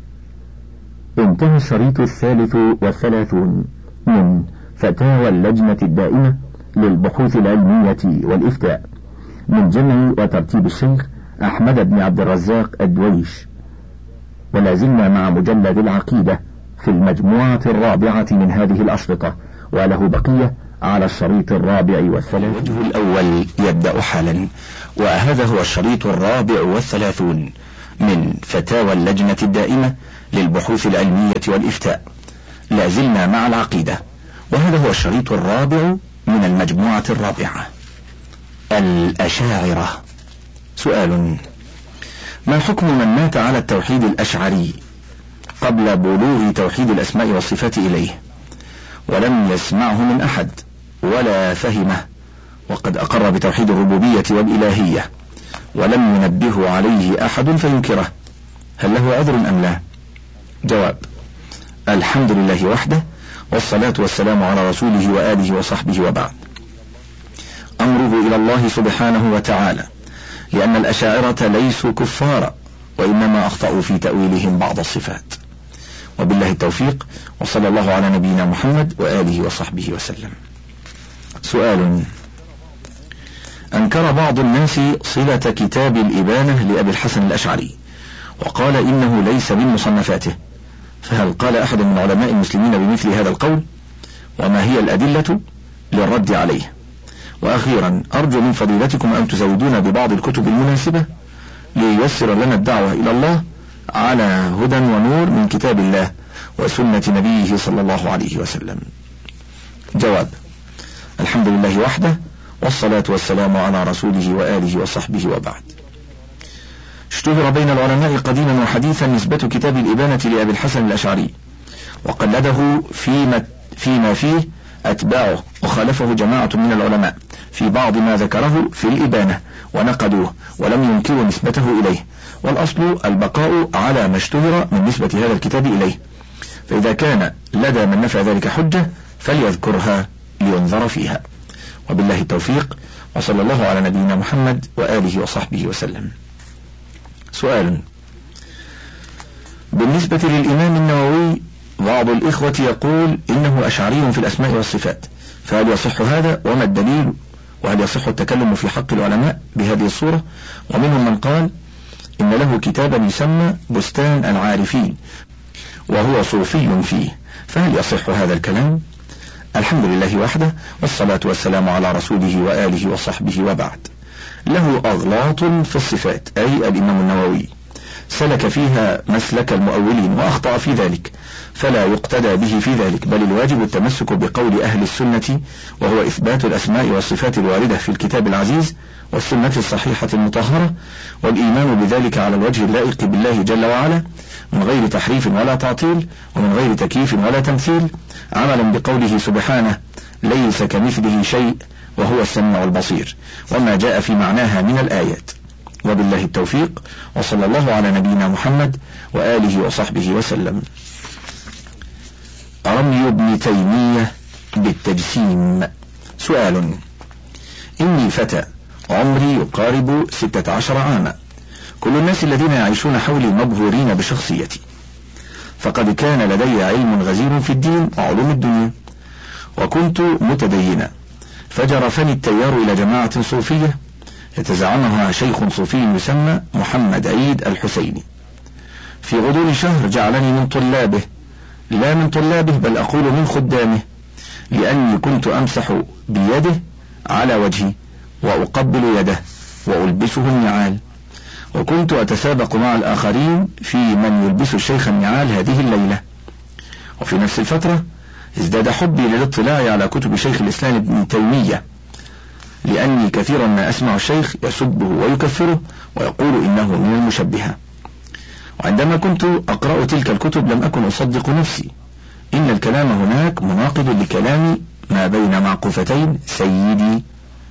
انتهى الشريط الثالث والثلاثون من فتاوى اللجنة الدائمة للبحوث العلمية والإفتاء، من جمع وترتيب الشيخ أحمد بن عبد الرزاق الدويش. ولا زلنا مع مجلد العقيدة في المجموعة الرابعة من هذه الأشرطة، وله بقية على الشريط الرابع والثلاثون. الوجه الأول يبدأ حالا، وهذا هو الشريط الرابع والثلاثون من فتاوى اللجنة الدائمة للبحوث العلمية والإفتاء. لا زلنا مع العقيدة، وهذا هو الشريط الرابع من المجموعة الرابعة. الأشاعرة. سؤال: ما حكم من مات على التوحيد الأشعري قبل بلوغ توحيد الأسماء والصفات إليه، ولم يسمعه من أحد ولا فهمه، وقد أقر بتوحيد الربوبية والإلهية ولم ينبه عليه أحد فينكره، هل له عذر أم لا؟ جواب: الحمد لله وحده، والصلاة والسلام على رسوله وآله وصحبه وبعد. أمره إلى الله سبحانه وتعالى، لأن الأشاعرة ليسوا كفارا، وإنما أخطأوا في تأويلهم بعض الصفات. وبالله التوفيق، وصلى الله على نبينا محمد وآله وصحبه وسلم. سؤال: أنكر بعض الناس صلة كتاب الإبانة لأبي الحسن الأشعري، وقال إنه ليس من مصنفاته، فهل قال أحد من علماء المسلمين بمثل هذا القول؟ وما هي الأدلة للرد عليه؟ وأخيرا أرجو من فضيلتكم أن تزودونا ببعض الكتب المناسبة لييسر لنا الدعوة إلى الله على هدى ونور من كتاب الله وسنة نبيه صلى الله عليه وسلم. جواب: الحمد لله وحده، والصلاة والسلام على رسوله وآله وصحبه، وبعد. اشتهر بين العلماء قديما وحديثا نسبة كتاب الإبانة لأبي الحسن الأشعري، وقلده فيما, فيما فيه أتباعه، وخالفه جماعة من العلماء في بعض ما ذكره في الإبانة ونقدوه ولم ينكروا نسبته إليه، والأصل البقاء على ما اشتهر من نسبة هذا الكتاب إليه، فإذا كان لدى من نفى ذلك حجة فليذكرها لينظر فيها، وبالله التوفيق، وصلى الله على نبينا محمد وآله وصحبه وسلم. سؤال: بالنسبة للإمام النووي بعض الإخوة يقول إنه أشعري في الأسماء والصفات، فهل يصح هذا وما الدليل؟ وهل يصح التكلم في حق العلماء بهذه الصورة؟ ومنهم من قال إن له كتابا يسمى بستان العارفين وهو صوفي فيه، فهل يصح هذا الكلام؟ الحمد لله وحده، والصلاة والسلام على رسوله وآله وصحبه، وبعد. له أغلاط في الصفات، أي الإمام النووي سلك فيها مسلك المؤولين وأخطأ في ذلك، فلا يقتدى به في ذلك، بل الواجب التمسك بقول أهل السنة، وهو إثبات الأسماء والصفات الواردة في الكتاب العزيز والسنة الصحيحة المطهرة، والإيمان بذلك على الوجه اللائق بالله جل وعلا، من غير تحريف ولا تعطيل، ومن غير تكييف ولا تمثيل، عملا بقوله سبحانه: ليس كمثله شيء وهو السميع البصير، وما جاء في معناها من الآيات. وبالله التوفيق، وصلى الله على نبينا محمد وآله وصحبه وسلم. رمي ابن تيمية بالتجسيم. سؤال: إني فتى عمري يقارب ستة عشر عاما، كل الناس الذين يعيشون حولي مبهورين بشخصيتي، فقد كان لدي علم غزير في الدين وعلوم الدنيا، وكنت متدينا، فجرفني التيار إلى جماعة صوفية يتزعمها شيخ صوفي يسمى محمد عيد الحسيني. في غضون شهر جعلني من طلابه، لا من طلابه بل أقول من خدامه، لأني كنت أمسح بيده على وجهي وأقبل يده وألبسه النعال، وكنت أتسابق مع الآخرين في من يلبس الشيخ النعال هذه الليلة. وفي نفس الفترة ازداد حبي للاطلاع على كتب شيخ الإسلام ابن تيمية، لأني كثيرا ما أسمع الشيخ يسبه ويكفره ويقول إنه من المشبهة، وعندما كنت أقرأ تلك الكتب لم أكن أصدق نفسي، إن الكلام هناك مناقض لكلام ما بين معقوفتين سيدي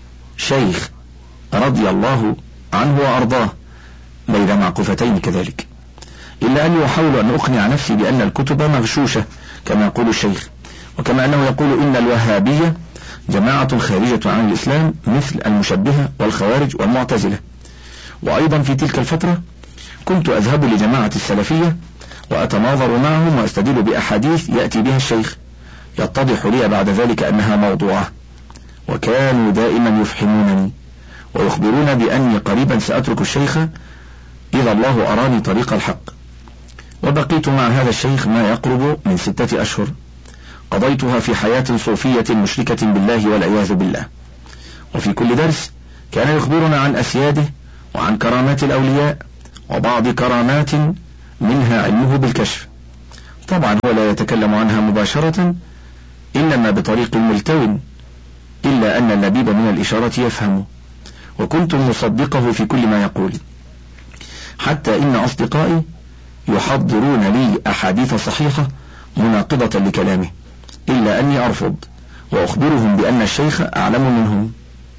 شيخ رضي الله عنه وأرضاه بين معقوفتين كذلك، إلا أني أحاول أن أقنع نفسي بأن الكتب مغشوشة كما يقول الشيخ، وكما أنه يقول إن الوهابية جماعة خارجة عن الإسلام مثل المشبهة والخوارج والمعتزلة. وأيضا في تلك الفترة كنت أذهب لجماعة السلفية وأتناظر معهم وأستدل بأحاديث يأتي بها الشيخ، يتضح لي بعد ذلك أنها موضوعة، وكانوا دائما يفحمونني ويخبرون بأني قريبا سأترك الشيخ إذا الله أراني طريق الحق. وبقيت مع هذا الشيخ ما يقرب من ستة أشهر، قضيتها في حياة صوفية مشركة بالله والعياذ بالله. وفي كل درس كان يخبرنا عن أسياده وعن كرامات الأولياء، وبعض كرامات منها علمه بالكشف، طبعا هو لا يتكلم عنها مباشرة إنما بطريق ملتو، إلا أن اللبيب من الإشارة يفهم، وكنت مصدقه في كل ما يقول، حتى إن أصدقائي يحضرون لي أحاديث صحيحة مناقضة لكلامه، إلا أني أرفض وأخبرهم بأن الشيخ أعلم منهم.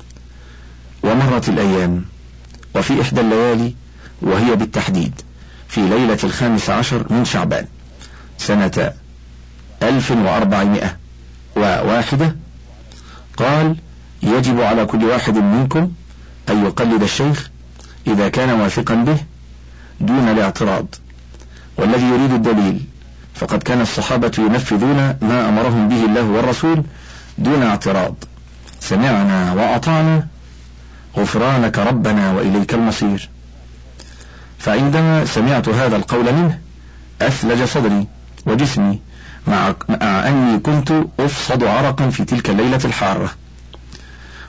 ومرت الأيام، وفي إحدى الليالي، وهي بالتحديد في ليلة الخامس عشر من شعبان سنة ألف وأربعمائة وواحدة، قال: يجب على كل واحد منكم أن يقلد الشيخ إذا كان واثقا به دون الاعتراض، والذي يريد الدليل فقد كان الصحابة ينفذون ما أمرهم به الله والرسول دون اعتراض، سمعنا وأطعنا غفرانك ربنا وإليك المصير. فعندما سمعت هذا القول منه أثلج صدري وجسمي، مع, مع أني كنت أفصد عرقا في تلك الليلة الحارة،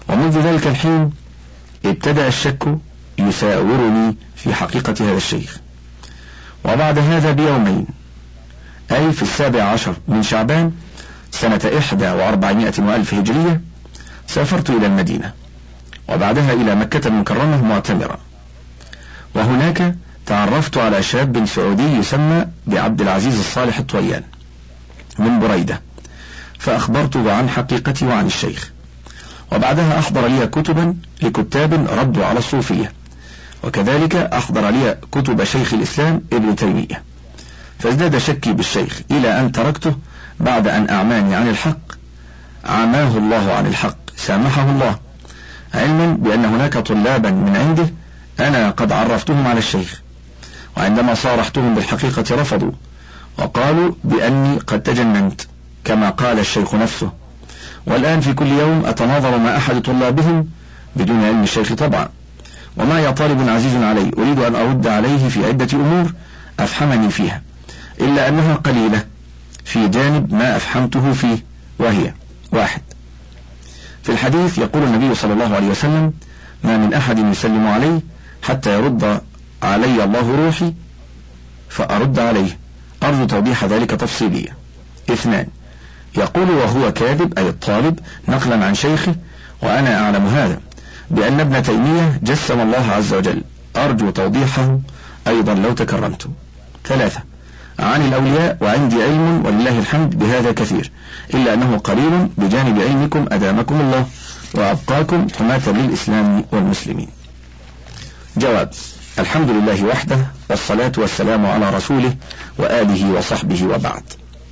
ومنذ ذلك الحين ابتدأ الشك يساورني في حقيقة هذا الشيخ. وبعد هذا بيومين، أي في السابع عشر من شعبان سنة إحدى وأربعمائة وألف هجرية، سافرت إلى المدينة وبعدها إلى مكة المكرمة معتمرا، وهناك تعرفت على شاب سعودي يسمى بعبد العزيز الصالح الطويان من بريدة، فأخبرته عن حقيقتي وعن الشيخ، وبعدها أحضر لي كتبا لكتاب ردوا على الصوفية، وكذلك أحضر لي كتب شيخ الإسلام ابن تيمية، فازداد شكي بالشيخ إلى أن تركته بعد أن أعماني عن الحق، عماه الله عن الحق سامحه الله، علما بأن هناك طلابا من عنده أنا قد عرفتهم على الشيخ، وعندما صارحتهم بالحقيقة رفضوا وقالوا بأني قد تجننت كما قال الشيخ نفسه. والآن في كل يوم أتناظر مع أحد طلابهم بدون علم الشيخ طبعا، ومعي طالب عزيز علي أريد أن أرد عليه في عدة أمور أفهمني فيها، إلا أنها قليلة في جانب ما أفهمته فيه، وهي: واحد، في الحديث يقول النبي صلى الله عليه وسلم: ما من أحد يسلم عليه حتى يرد علي الله روحي فأرد عليه. أرجو توضيح ذلك تفصيليا. اثنان، يقول وهو كاذب أي الطالب نقلا عن شيخه، وأنا أعلم هذا، بأن ابن تيمية جسم الله عز وجل. أرجو توضيحه أيضا لو تكرمت. ثلاثة، عن الأولياء وعندي علم ولله الحمد بهذا كثير، إلا أنه قليل بجانب علمكم أدامكم الله وأبقاكم حماة للإسلام والمسلمين. جواب: الحمد لله وحده، والصلاة والسلام على رسوله وآله وصحبه، وبعد.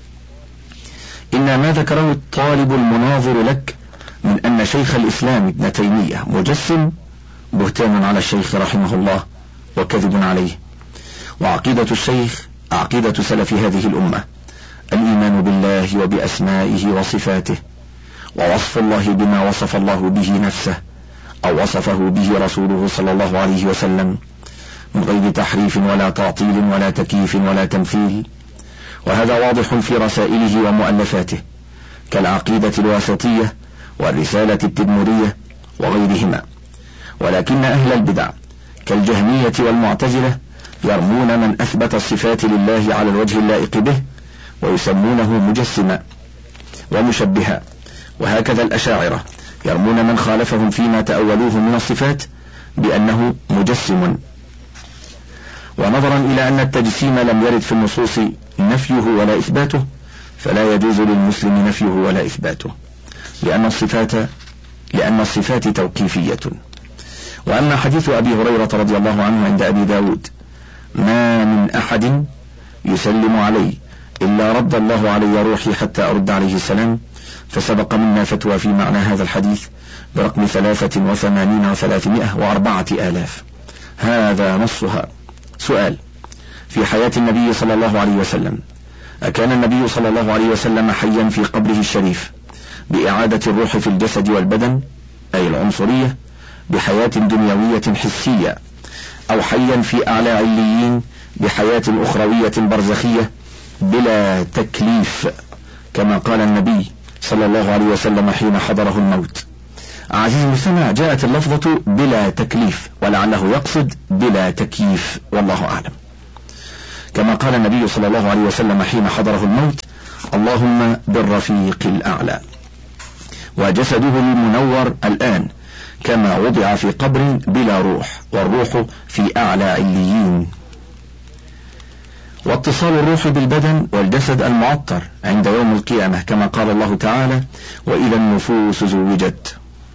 إن ما ذكره الطالب المناظر لك من أن شيخ الإسلام ابن تيمية مجسم بهتان على الشيخ رحمه الله وكذب عليه، وعقيدة الشيخ عقيدة سلف هذه الأمة، الإيمان بالله وبأسمائه وصفاته، ووصف الله بما وصف الله به نفسه أو وصفه به رسوله صلى الله عليه وسلم، من غير تحريف ولا تعطيل ولا تكييف ولا تمثيل. وهذا واضح في رسائله ومؤلفاته كالعقيدة الواسطية والرسالة التدمرية وغيرهما. ولكن أهل البدع كالجهمية والمعتزلة يرمون من أثبت الصفات لله على الوجه اللائق به ويسمونه مجسما ومشبها، وهكذا الأشاعرة يرمون من خالفهم فيما تأولوه من الصفات بأنه مجسم. ونظرا إلى أن التجسيم لم يرد في النصوص نفيه ولا إثباته، فلا يجوز للمسلم نفيه ولا إثباته، لأن الصفات لأن الصفات توقيفية. وأما حديث أبي هريرة رضي الله عنه عند أبي داود: ما من أحد يسلم علي إلا رد الله علي روحي حتى أرد عليه السلام، فسبق منا فتوى في معنى هذا الحديث برقم ثلاثة وثمانين وثلاثمائة وأربعة آلاف، هذا نصها. سؤال: في حياة النبي صلى الله عليه وسلم أكان النبي صلى الله عليه وسلم حيا في قبره الشريف بإعادة الروح في الجسد والبدن، أي العنصرية، بحياة دنيوية حسية، أو حيا في أعلى عليين بحياة أخروية برزخية بلا تكليف، كما قال النبي صلى الله عليه وسلم حين حضره الموت؟ عزيز المستمع، جاءت اللفظة بلا تكليف، ولعله يقصد بلا تكييف، والله أعلم. كما قال النبي صلى الله عليه وسلم حين حضره الموت: اللهم بالرفيق الأعلى. وجسده المنور الآن كما وضع في قبر بلا روح، والروح في أعلى عليين. واتصال الروح بالبدن والجسد المعطر عند يوم القيامة، كما قال الله تعالى: وإذا النفوس زوجت.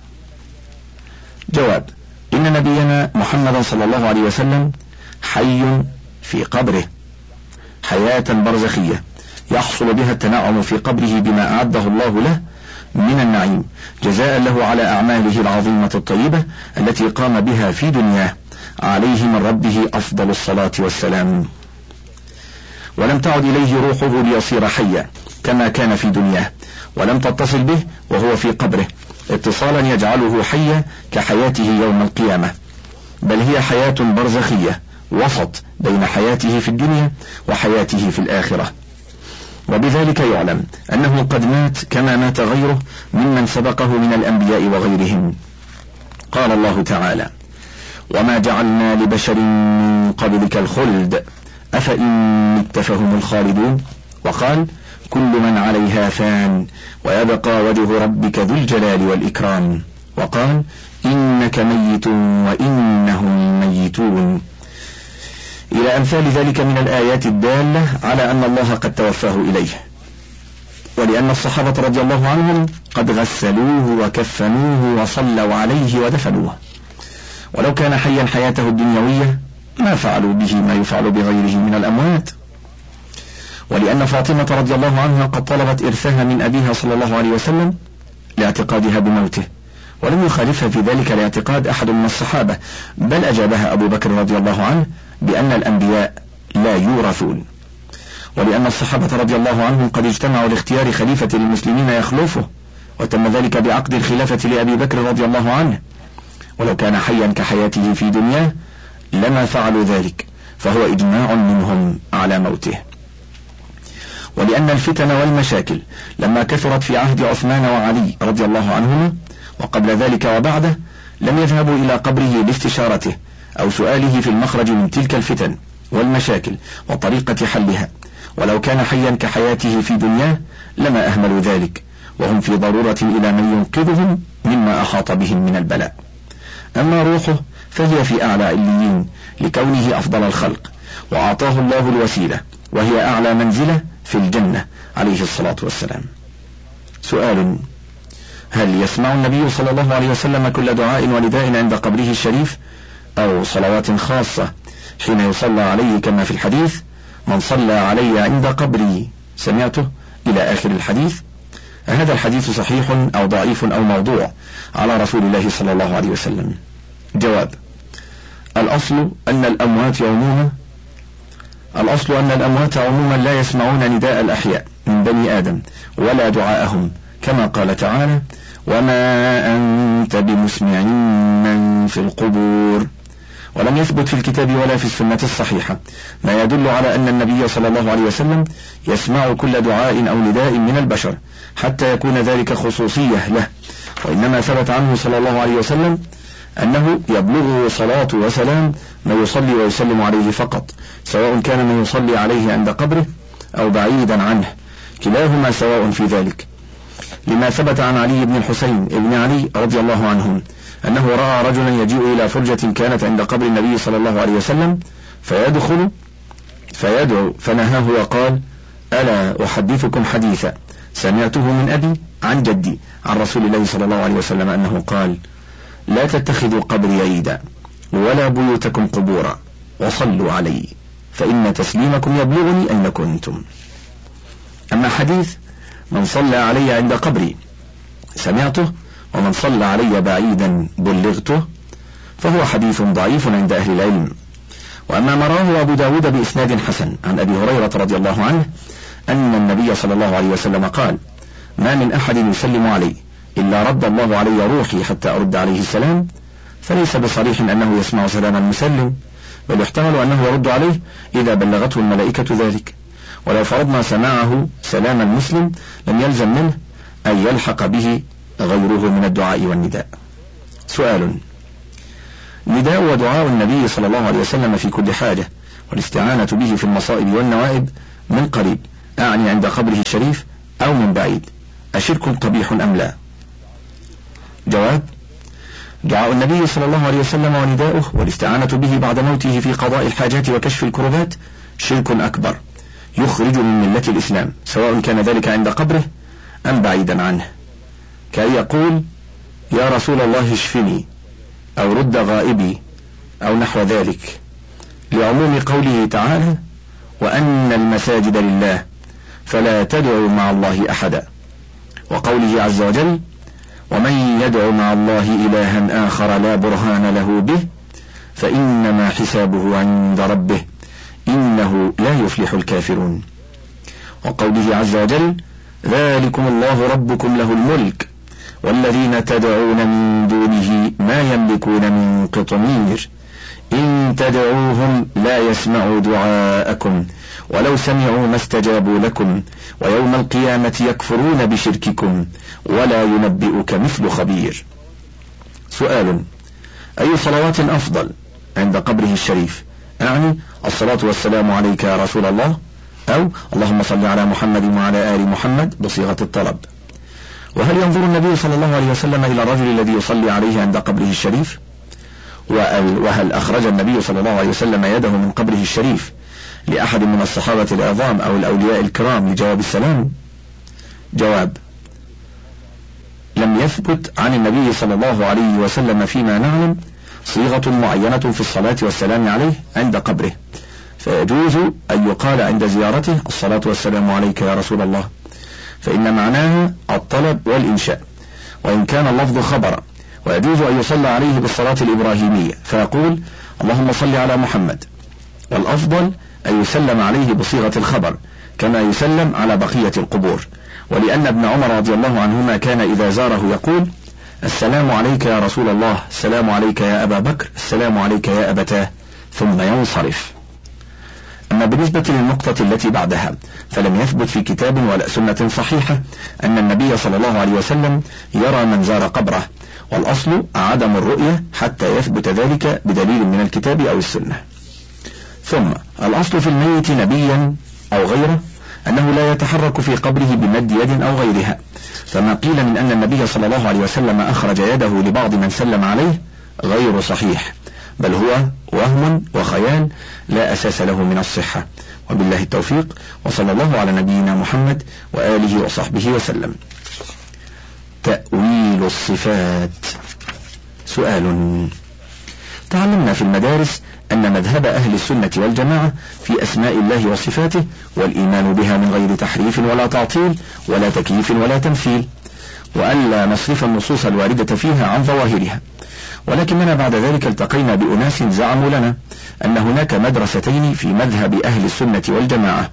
جواب: إن نبينا محمد صلى الله عليه وسلم حي في قبره حياة برزخية يحصل بها التنعم في قبره بما أعده الله له من النعيم، جزاء له على أعماله العظيمة الطيبة التي قام بها في دنياه، عليه من ربه أفضل الصلاة والسلام. ولم تعد إليه روحه ليصير حيا كما كان في دنياه، ولم تتصل به وهو في قبره اتصالا يجعله حيا كحياته يوم القيامة، بل هي حياة برزخية وسط بين حياته في الدنيا وحياته في الآخرة. وبذلك يعلم أنه قد مات كما مات غيره ممن سبقه من الأنبياء وغيرهم. قال الله تعالى: وما جعلنا لبشر من قبلك الخلد أفإن مت فهم الخالدون. وقال: كل من عليها فان ويبقى وجه ربك ذو الجلال والإكرام. وقال: إنك ميت وإنهم ميتون، إلى أمثال ذلك من الآيات الدالة على أن الله قد توفاه إليه، ولأن الصحابة رضي الله عنهم قد غسلوه وكفنوه وصلوا عليه ودفنوه، ولو كان حيا حياته الدنيوية ما فعلوا به ما يفعل بغيره من الأموات. ولأن فاطمة رضي الله عنها قد طلبت إرثها من أبيها صلى الله عليه وسلم لاعتقادها بموته، ولم يخالفها في ذلك لاعتقاد أحد من الصحابة، بل أجابها أبو بكر رضي الله عنه بأن الأنبياء لا يورثون. ولأن الصحابة رضي الله عنهم قد اجتمعوا لاختيار خليفة للمسلمين يخلفه، وتم ذلك بعقد الخلافة لأبي بكر رضي الله عنه، ولو كان حيا كحياته في دنياه لما فعلوا ذلك، فهو إجماع منهم على موته. ولأن الفتن والمشاكل لما كثرت في عهد عثمان وعلي رضي الله عنهما وقبل ذلك وبعده لم يذهبوا إلى قبره لاستشارته أو سؤاله في المخرج من تلك الفتن والمشاكل وطريقة حلها، ولو كان حيا كحياته في دنياه لما أهملوا ذلك، وهم في ضرورة إلى من ينقذهم مما أحاط بهم من البلاء. أما روحه فهي في أعلى عليين لكونه أفضل الخلق، وأعطاه الله الوسيلة وهي أعلى منزلة في الجنة عليه الصلاة والسلام. سؤال: هل يسمع النبي صلى الله عليه وسلم كل دعاء ونداء عند قبره الشريف أو صلوات خاصة حين يصلى عليه كما في الحديث: من صلى علي عند قبري سمعته إلى آخر الحديث؟ هذا الحديث صحيح أو ضعيف أو موضوع على رسول الله صلى الله عليه وسلم؟ جواب: الأصل أن الأموات عموما الأصل أن الأموات عموما لا يسمعون نداء الأحياء من بني آدم ولا دعاءهم، كما قال تعالى: وما أنت بمسمع من في القبور. ولم يثبت في الكتاب ولا في السنة الصحيحة ما يدل على أن النبي صلى الله عليه وسلم يسمع كل دعاء أو نداء من البشر حتى يكون ذلك خصوصية له، وإنما ثبت عنه صلى الله عليه وسلم أنه يبلغه صلاة وسلام ما يصلي ويسلم عليه فقط، سواء كان من يصلي عليه عند قبره أو بعيدا عنه، كلاهما سواء في ذلك، لما ثبت عن علي بن الحسين ابن علي رضي الله عنهم أنه رأى رجلا يجيء إلى فرجة كانت عند قبر النبي صلى الله عليه وسلم فيدخل فيدعو فنهاه وقال: ألا أحدثكم حديثا سمعته من أبي عن جدي عن رسول الله صلى الله عليه وسلم أنه قال: لا تتخذوا قبري عيدا ولا بيوتكم قبورا وصلوا علي فإن تسليمكم يبلغني أين كنتم. أما حديث من صلى علي عند قبري سمعته ومن صلى علي بعيدا بلغته فهو حديث ضعيف عند أهل العلم. وأما ما رواه أبو داود بإسناد حسن عن أبي هريرة رضي الله عنه أن النبي صلى الله عليه وسلم قال: ما من أحد يسلم علي إلا رد الله علي روحي حتى أرد عليه السلام، فليس بصريح أنه يسمع سلام المسلم، بل يحتمل أنه يرد عليه إذا بلغته الملائكة ذلك. ولو فرضنا سماعه سلام المسلم لم يلزم منه أن يلحق به غيره من الدعاء والنداء. سؤال: نداء ودعاء النبي صلى الله عليه وسلم في كل حاجة والاستعانة به في المصائب والنوائب من قريب، أعني عند قبره الشريف أو من بعيد، أشرك قبيح أم لا؟ جواب: دعاء النبي صلى الله عليه وسلم ونداؤه والاستعانة به بعد موته في قضاء الحاجات وكشف الكربات شرك أكبر يخرج من ملة الإسلام، سواء كان ذلك عند قبره أم بعيدا عنه، كأن يقول: يا رسول الله اشفني أو رد غائبي أو نحو ذلك، لعموم قوله تعالى: وأن المساجد لله فلا تدعوا مع الله أحدا، وقوله عز وجل: ومن يدع مع الله إلها آخر لا برهان له به فإنما حسابه عند ربه إنه لا يفلح الكافرون، وقوله عز وجل: ذلكم الله ربكم له الملك والذين تدعون من دونه ما يملكون من قطمير إن تدعوهم لا يسمعوا دعاءكم ولو سمعوا ما استجابوا لكم ويوم القيامة يكفرون بشرككم ولا ينبئك مثل خبير. سؤال: أي صلوات أفضل عند قبره الشريف؟ أعني الصلاة والسلام عليك يا رسول الله، أو اللهم صل على محمد وعلى آل محمد بصيغة الطلب. وهل ينظر النبي صلى الله عليه وسلم إلى الرجل الذي يصلي عليه عند قبره الشريف؟ وهل أخرج النبي صلى الله عليه وسلم يده من قبره الشريف لأحد من الصحابة العظام أو الأولياء الكرام لجواب السلام؟ جواب: لم يثبت عن النبي صلى الله عليه وسلم فيما نعلم صيغة معينة في الصلاة والسلام عليه عند قبره، فيجوز أن يقال عند زيارته الصلاة والسلام عليك يا رسول الله، فإن معناها الطلب والإنشاء، وإن كان اللفظ خبرا. ويجوز أن يصلى عليه بالصلاة الإبراهيمية فيقول اللهم صل على محمد، والأفضل أن يسلم عليه بصيغة الخبر كما يسلم على بقية القبور، ولأن ابن عمر رضي الله عنهما كان إذا زاره يقول السلام عليك يا رسول الله، السلام عليك يا أبا بكر، السلام عليك يا أبتاه، ثم ينصرف. أما بالنسبة للنقطة التي بعدها فلم يثبت في كتاب ولا سنة صحيحة أن النبي صلى الله عليه وسلم يرى من زار قبره، والأصل عدم الرؤية حتى يثبت ذلك بدليل من الكتاب أو السنة. ثم الأصل في الميت نبيا أو غيره أنه لا يتحرك في قبره بمد يد أو غيرها، فما قيل من أن النبي صلى الله عليه وسلم أخرج يده لبعض من سلم عليه غير صحيح، بل هو وهم وخيال لا أساس له من الصحة. وبالله التوفيق، وصلى الله على نبينا محمد وآله وصحبه وسلم. تأويل الصفات. سؤال: تعلمنا في المدارس أن مذهب أهل السنة والجماعة في أسماء الله وصفاته والإيمان بها من غير تحريف ولا تعطيل ولا تكييف ولا تمثيل، وألا نصرف النصوص الواردة فيها عن ظواهرها. ولكننا بعد ذلك التقينا بأناس زعموا لنا أن هناك مدرستين في مذهب أهل السنة والجماعة.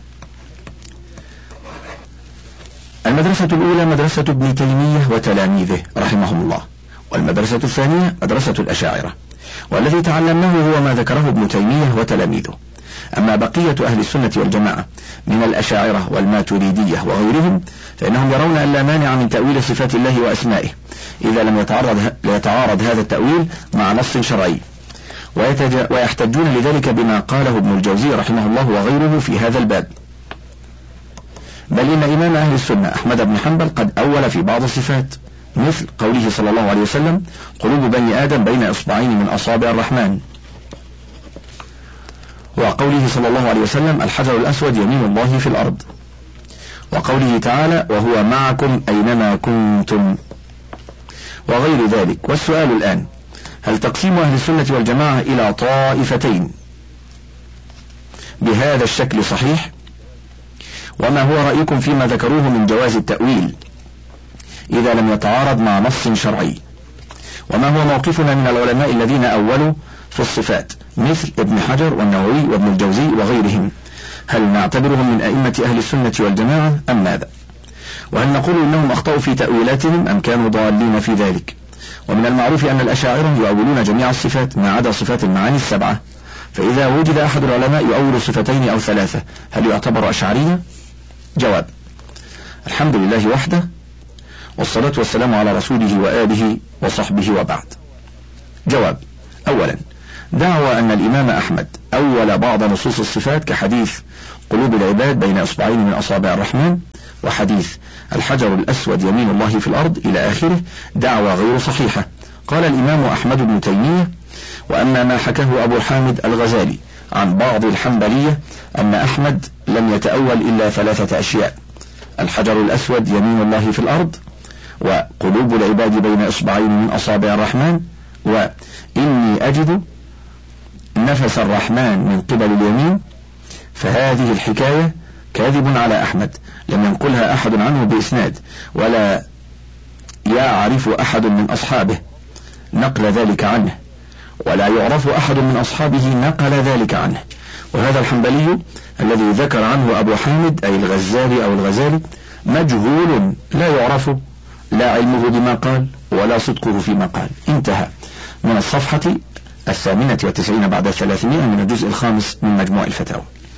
المدرسة الأولى مدرسة ابن تيمية وتلاميذه رحمهم الله، والمدرسة الثانية مدرسة الأشاعرة، والذي تعلمناه هو ما ذكره ابن تيمية وتلاميذه. أما بقية أهل السنة والجماعة من الأشاعرة والماتريدية وغيرهم فإنهم يرون أن لا مانع من تأويل صفات الله وأسمائه إذا لم يتعارض, يتعارض هذا التأويل مع نص شرعي، ويحتجون لذلك بما قاله ابن الجوزي رحمه الله وغيره في هذا الباب. بل إن إمام أهل السنة أحمد بن حنبل قد أول في بعض الصفات، مثل قوله صلى الله عليه وسلم قلوب بني آدم بين إصبعين من أصابع الرحمن، وقوله صلى الله عليه وسلم الحجر الأسود يمين الله في الأرض، وقوله تعالى وهو معكم أينما كنتم، وغير ذلك. والسؤال الآن: هل تقسيم أهل السنة والجماعة إلى طائفتين بهذا الشكل صحيح؟ وما هو رأيكم فيما ذكروه من جواز التأويل إذا لم يتعارض مع نص شرعي؟ وما هو موقفنا من العلماء الذين أولوا في الصفات مثل ابن حجر والنووي وابن الجوزي وغيرهم؟ هل نعتبرهم من أئمة أهل السنة والجماعة أم ماذا؟ وهل نقول إنهم أخطأوا في تأويلاتهم أم كانوا ضالين في ذلك؟ ومن المعروف أن الأشاعرة يؤولون جميع الصفات ما عدا صفات المعاني السبعة، فإذا وجد أحد العلماء يؤول صفتين أو ثلاثة هل يعتبر أشعريا؟ جواب: الحمد لله وحده، والصلاة والسلام على رسوله وآله وصحبه وبعد. جواب: أولا، دعوى أن الإمام أحمد أول بعض نصوص الصفات كحديث قلوب العباد بين إصبعين من أصابع الرحمن، وحديث الحجر الأسود يمين الله في الأرض إلى آخره، دعوى غير صحيحة. قال الإمام أحمد بن تيمية: وأما ما حكاه أبو حامد الغزالي عن بعض الحنبلية أن أحمد لم يتأول إلا ثلاثة أشياء: الحجر الأسود يمين الله في الأرض، وقلوب العباد بين إصبعين من أصابع الرحمن، وإني أجد نفس الرحمن من قبل اليمين، فهذه الحكاية كاذب على أحمد، لم ينقلها أحد عنه بإسناد، ولا يعرف أحد من أصحابه نقل ذلك عنه، ولا يعرف أحد من أصحابه نقل ذلك عنه. وهذا الحنبلي الذي ذكر عنه أبو حامد أي الغزالي أو الغزالي مجهول لا يعرف لا علمه بما قال ولا صدقه فيما قال. انتهى من الصفحة الثامنة والتسعين بعد الثلاثمائة من الجزء الخامس من مجموع الفتاوى.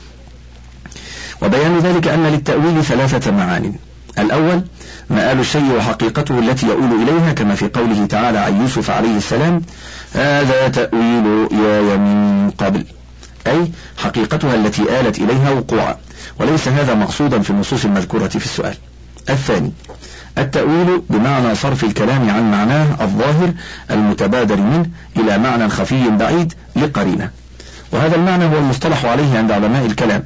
وبيان ذلك أن للتأويل ثلاثة معان: الأول مآل الشيء وحقيقته التي يؤول إليها، كما في قوله تعالى عن يوسف عليه السلام: هذا تأويل يا من قبل، أي حقيقتها التي آلت إليها وقوعا، وليس هذا مقصودا في النصوص المذكورة في السؤال. الثاني التأويل بمعنى صرف الكلام عن معناه الظاهر المتبادر منه إلى معنى خفي بعيد لقرينة، وهذا المعنى هو المصطلح عليه عند علماء الكلام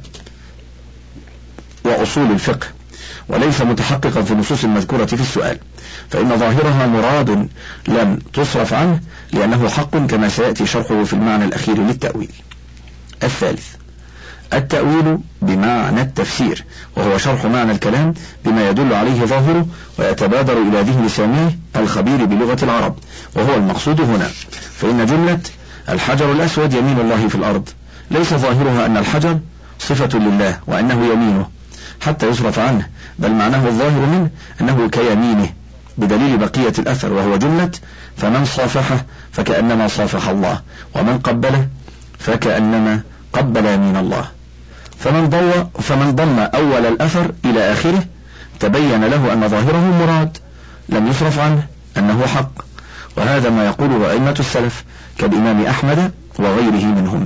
وأصول الفقه، وليس متحققا في النصوص المذكورة في السؤال، فإن ظاهرها مراد لم تصرف عنه لأنه حق، كما سيأتي شرحه في المعنى الأخير للتأويل. الثالث التأويل بمعنى التفسير، وهو شرح معنى الكلام بما يدل عليه ظاهره ويتبادر إلى ذهن سامعه الخبير بلغة العرب، وهو المقصود هنا. فإن جملة الحجر الأسود يمين الله في الأرض ليس ظاهرها أن الحجر صفة لله وأنه يمينه حتى يصرف عنه، بل معناه الظاهر منه أنه كيمينه، بدليل بقية الأثر، وهو جملة فمن صافحه فكأنما صافح الله، ومن قبله فكأنما قبل يمين الله. فمن ضم فمن ضم أول الأثر إلى آخره تبين له أن ظاهره مراد لم يصرف عنه أنه حق، وهذا ما يقوله أئمة السلف كالإمام أحمد وغيره منهم،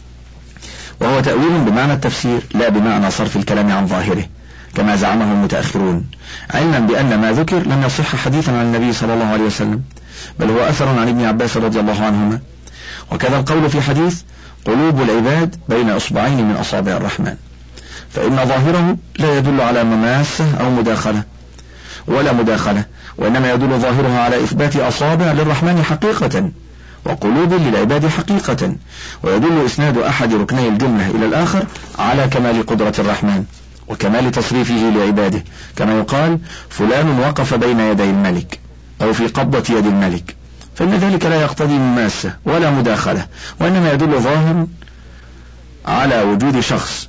وهو تأويل بمعنى التفسير لا بمعنى صرف الكلام عن ظاهره كما زعمه المتأخرون، علما بأن ما ذكر لم يصح حديثا عن النبي صلى الله عليه وسلم، بل هو أثر عن ابن عباس رضي الله عنهما. وكذا القول في حديث قلوب العباد بين أصبعين من أصابع الرحمن، فإن ظاهره لا يدل على مماسة أو مداخلة ولا مداخلة، وإنما يدل ظاهرها على إثبات أصابع للرحمن حقيقة وقلوب للعباد حقيقة، ويدل إسناد أحد ركني الجملة إلى الآخر على كمال قدرة الرحمن وكمال تصريفه لعباده، كما يقال فلان وقف بين يدي الملك أو في قبضة يد الملك، فإن ذلك لا يقتضي مماسة ولا مداخلة، وإنما يدل ظاهر على وجود شخص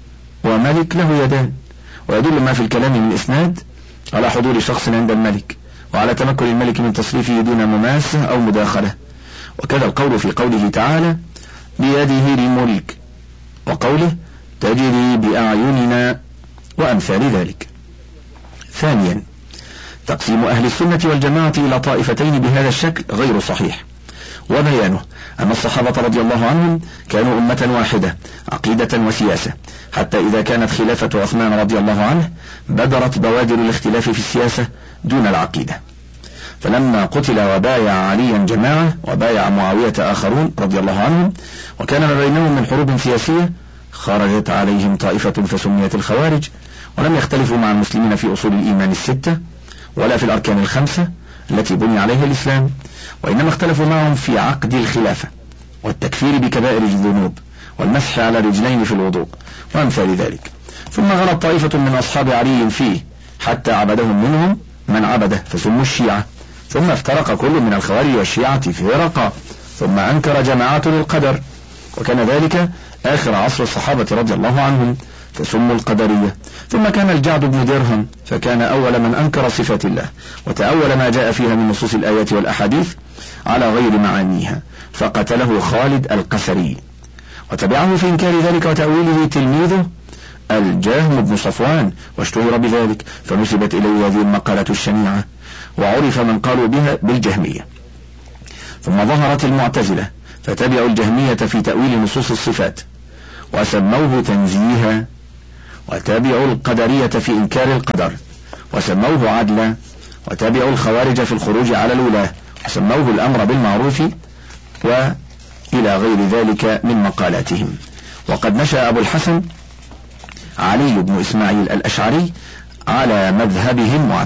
وملك له يدان، ويدل ما في الكلام من إسناد على حضور شخص عند الملك وعلى تمكن الملك من تصريفه دون مماسة أو مداخلة. وكذا القول في قوله تعالى بيده الملك، وقوله تجري بأعيننا، وأمثال ذلك. ثانيا تقسيم أهل السنة والجماعة إلى طائفتين بهذا الشكل غير صحيح، وبيانه أن الصحابة رضي الله عنهم كانوا أمة واحدة عقيدة وسياسة، حتى إذا كانت خلافة عثمان رضي الله عنه بدرت بوادر الاختلاف في السياسة دون العقيدة، فلما قتل وبايع عليا جماعة وبايع معاوية آخرون رضي الله عنهم، وكان ما بينهم من حروب سياسية، خرجت عليهم طائفة فسميت الخوارج، ولم يختلفوا مع المسلمين في أصول الإيمان الستة ولا في الأركان الخمسة التي بني عليها الإسلام، وإنما اختلفوا معهم في عقد الخلافة والتكفير بكبائر الذنوب والمسح على رجلين في الوضوء وأمثال ذلك. ثم غلط طائفة من أصحاب علي فيه حتى عبدهم منهم من عبده فسموا الشيعة، ثم افترق كل من الخوارج والشيعة فرقا، ثم أنكر جماعات للقدر، وكان ذلك آخر عصر الصحابة رضي الله عنهم فسموا القدرية. ثم كان الجعد بن درهم فكان أول من أنكر صفات الله وتأول ما جاء فيها من نصوص الآيات والأحاديث على غير معانيها، فقتله خالد القسري، وتبعه في إنكار ذلك وتأويله تلميذه الجهم بن صفوان، واشتهر بذلك فنسبت إليه هذه المقالة الشنيعة، وعرف من قالوا بها بالجهمية. ثم ظهرت المعتزلة فتبعوا الجهمية في تأويل نصوص الصفات وسموه تنزيها، وتابعوا القدرية في إنكار القدر وسموه عدلا، وتابعوا الخوارج في الخروج على الولاة وسموه الأمر بالمعروف، وإلى غير ذلك من مقالاتهم. وقد نشأ أبو الحسن علي بن إسماعيل الأشعري على مذهبهم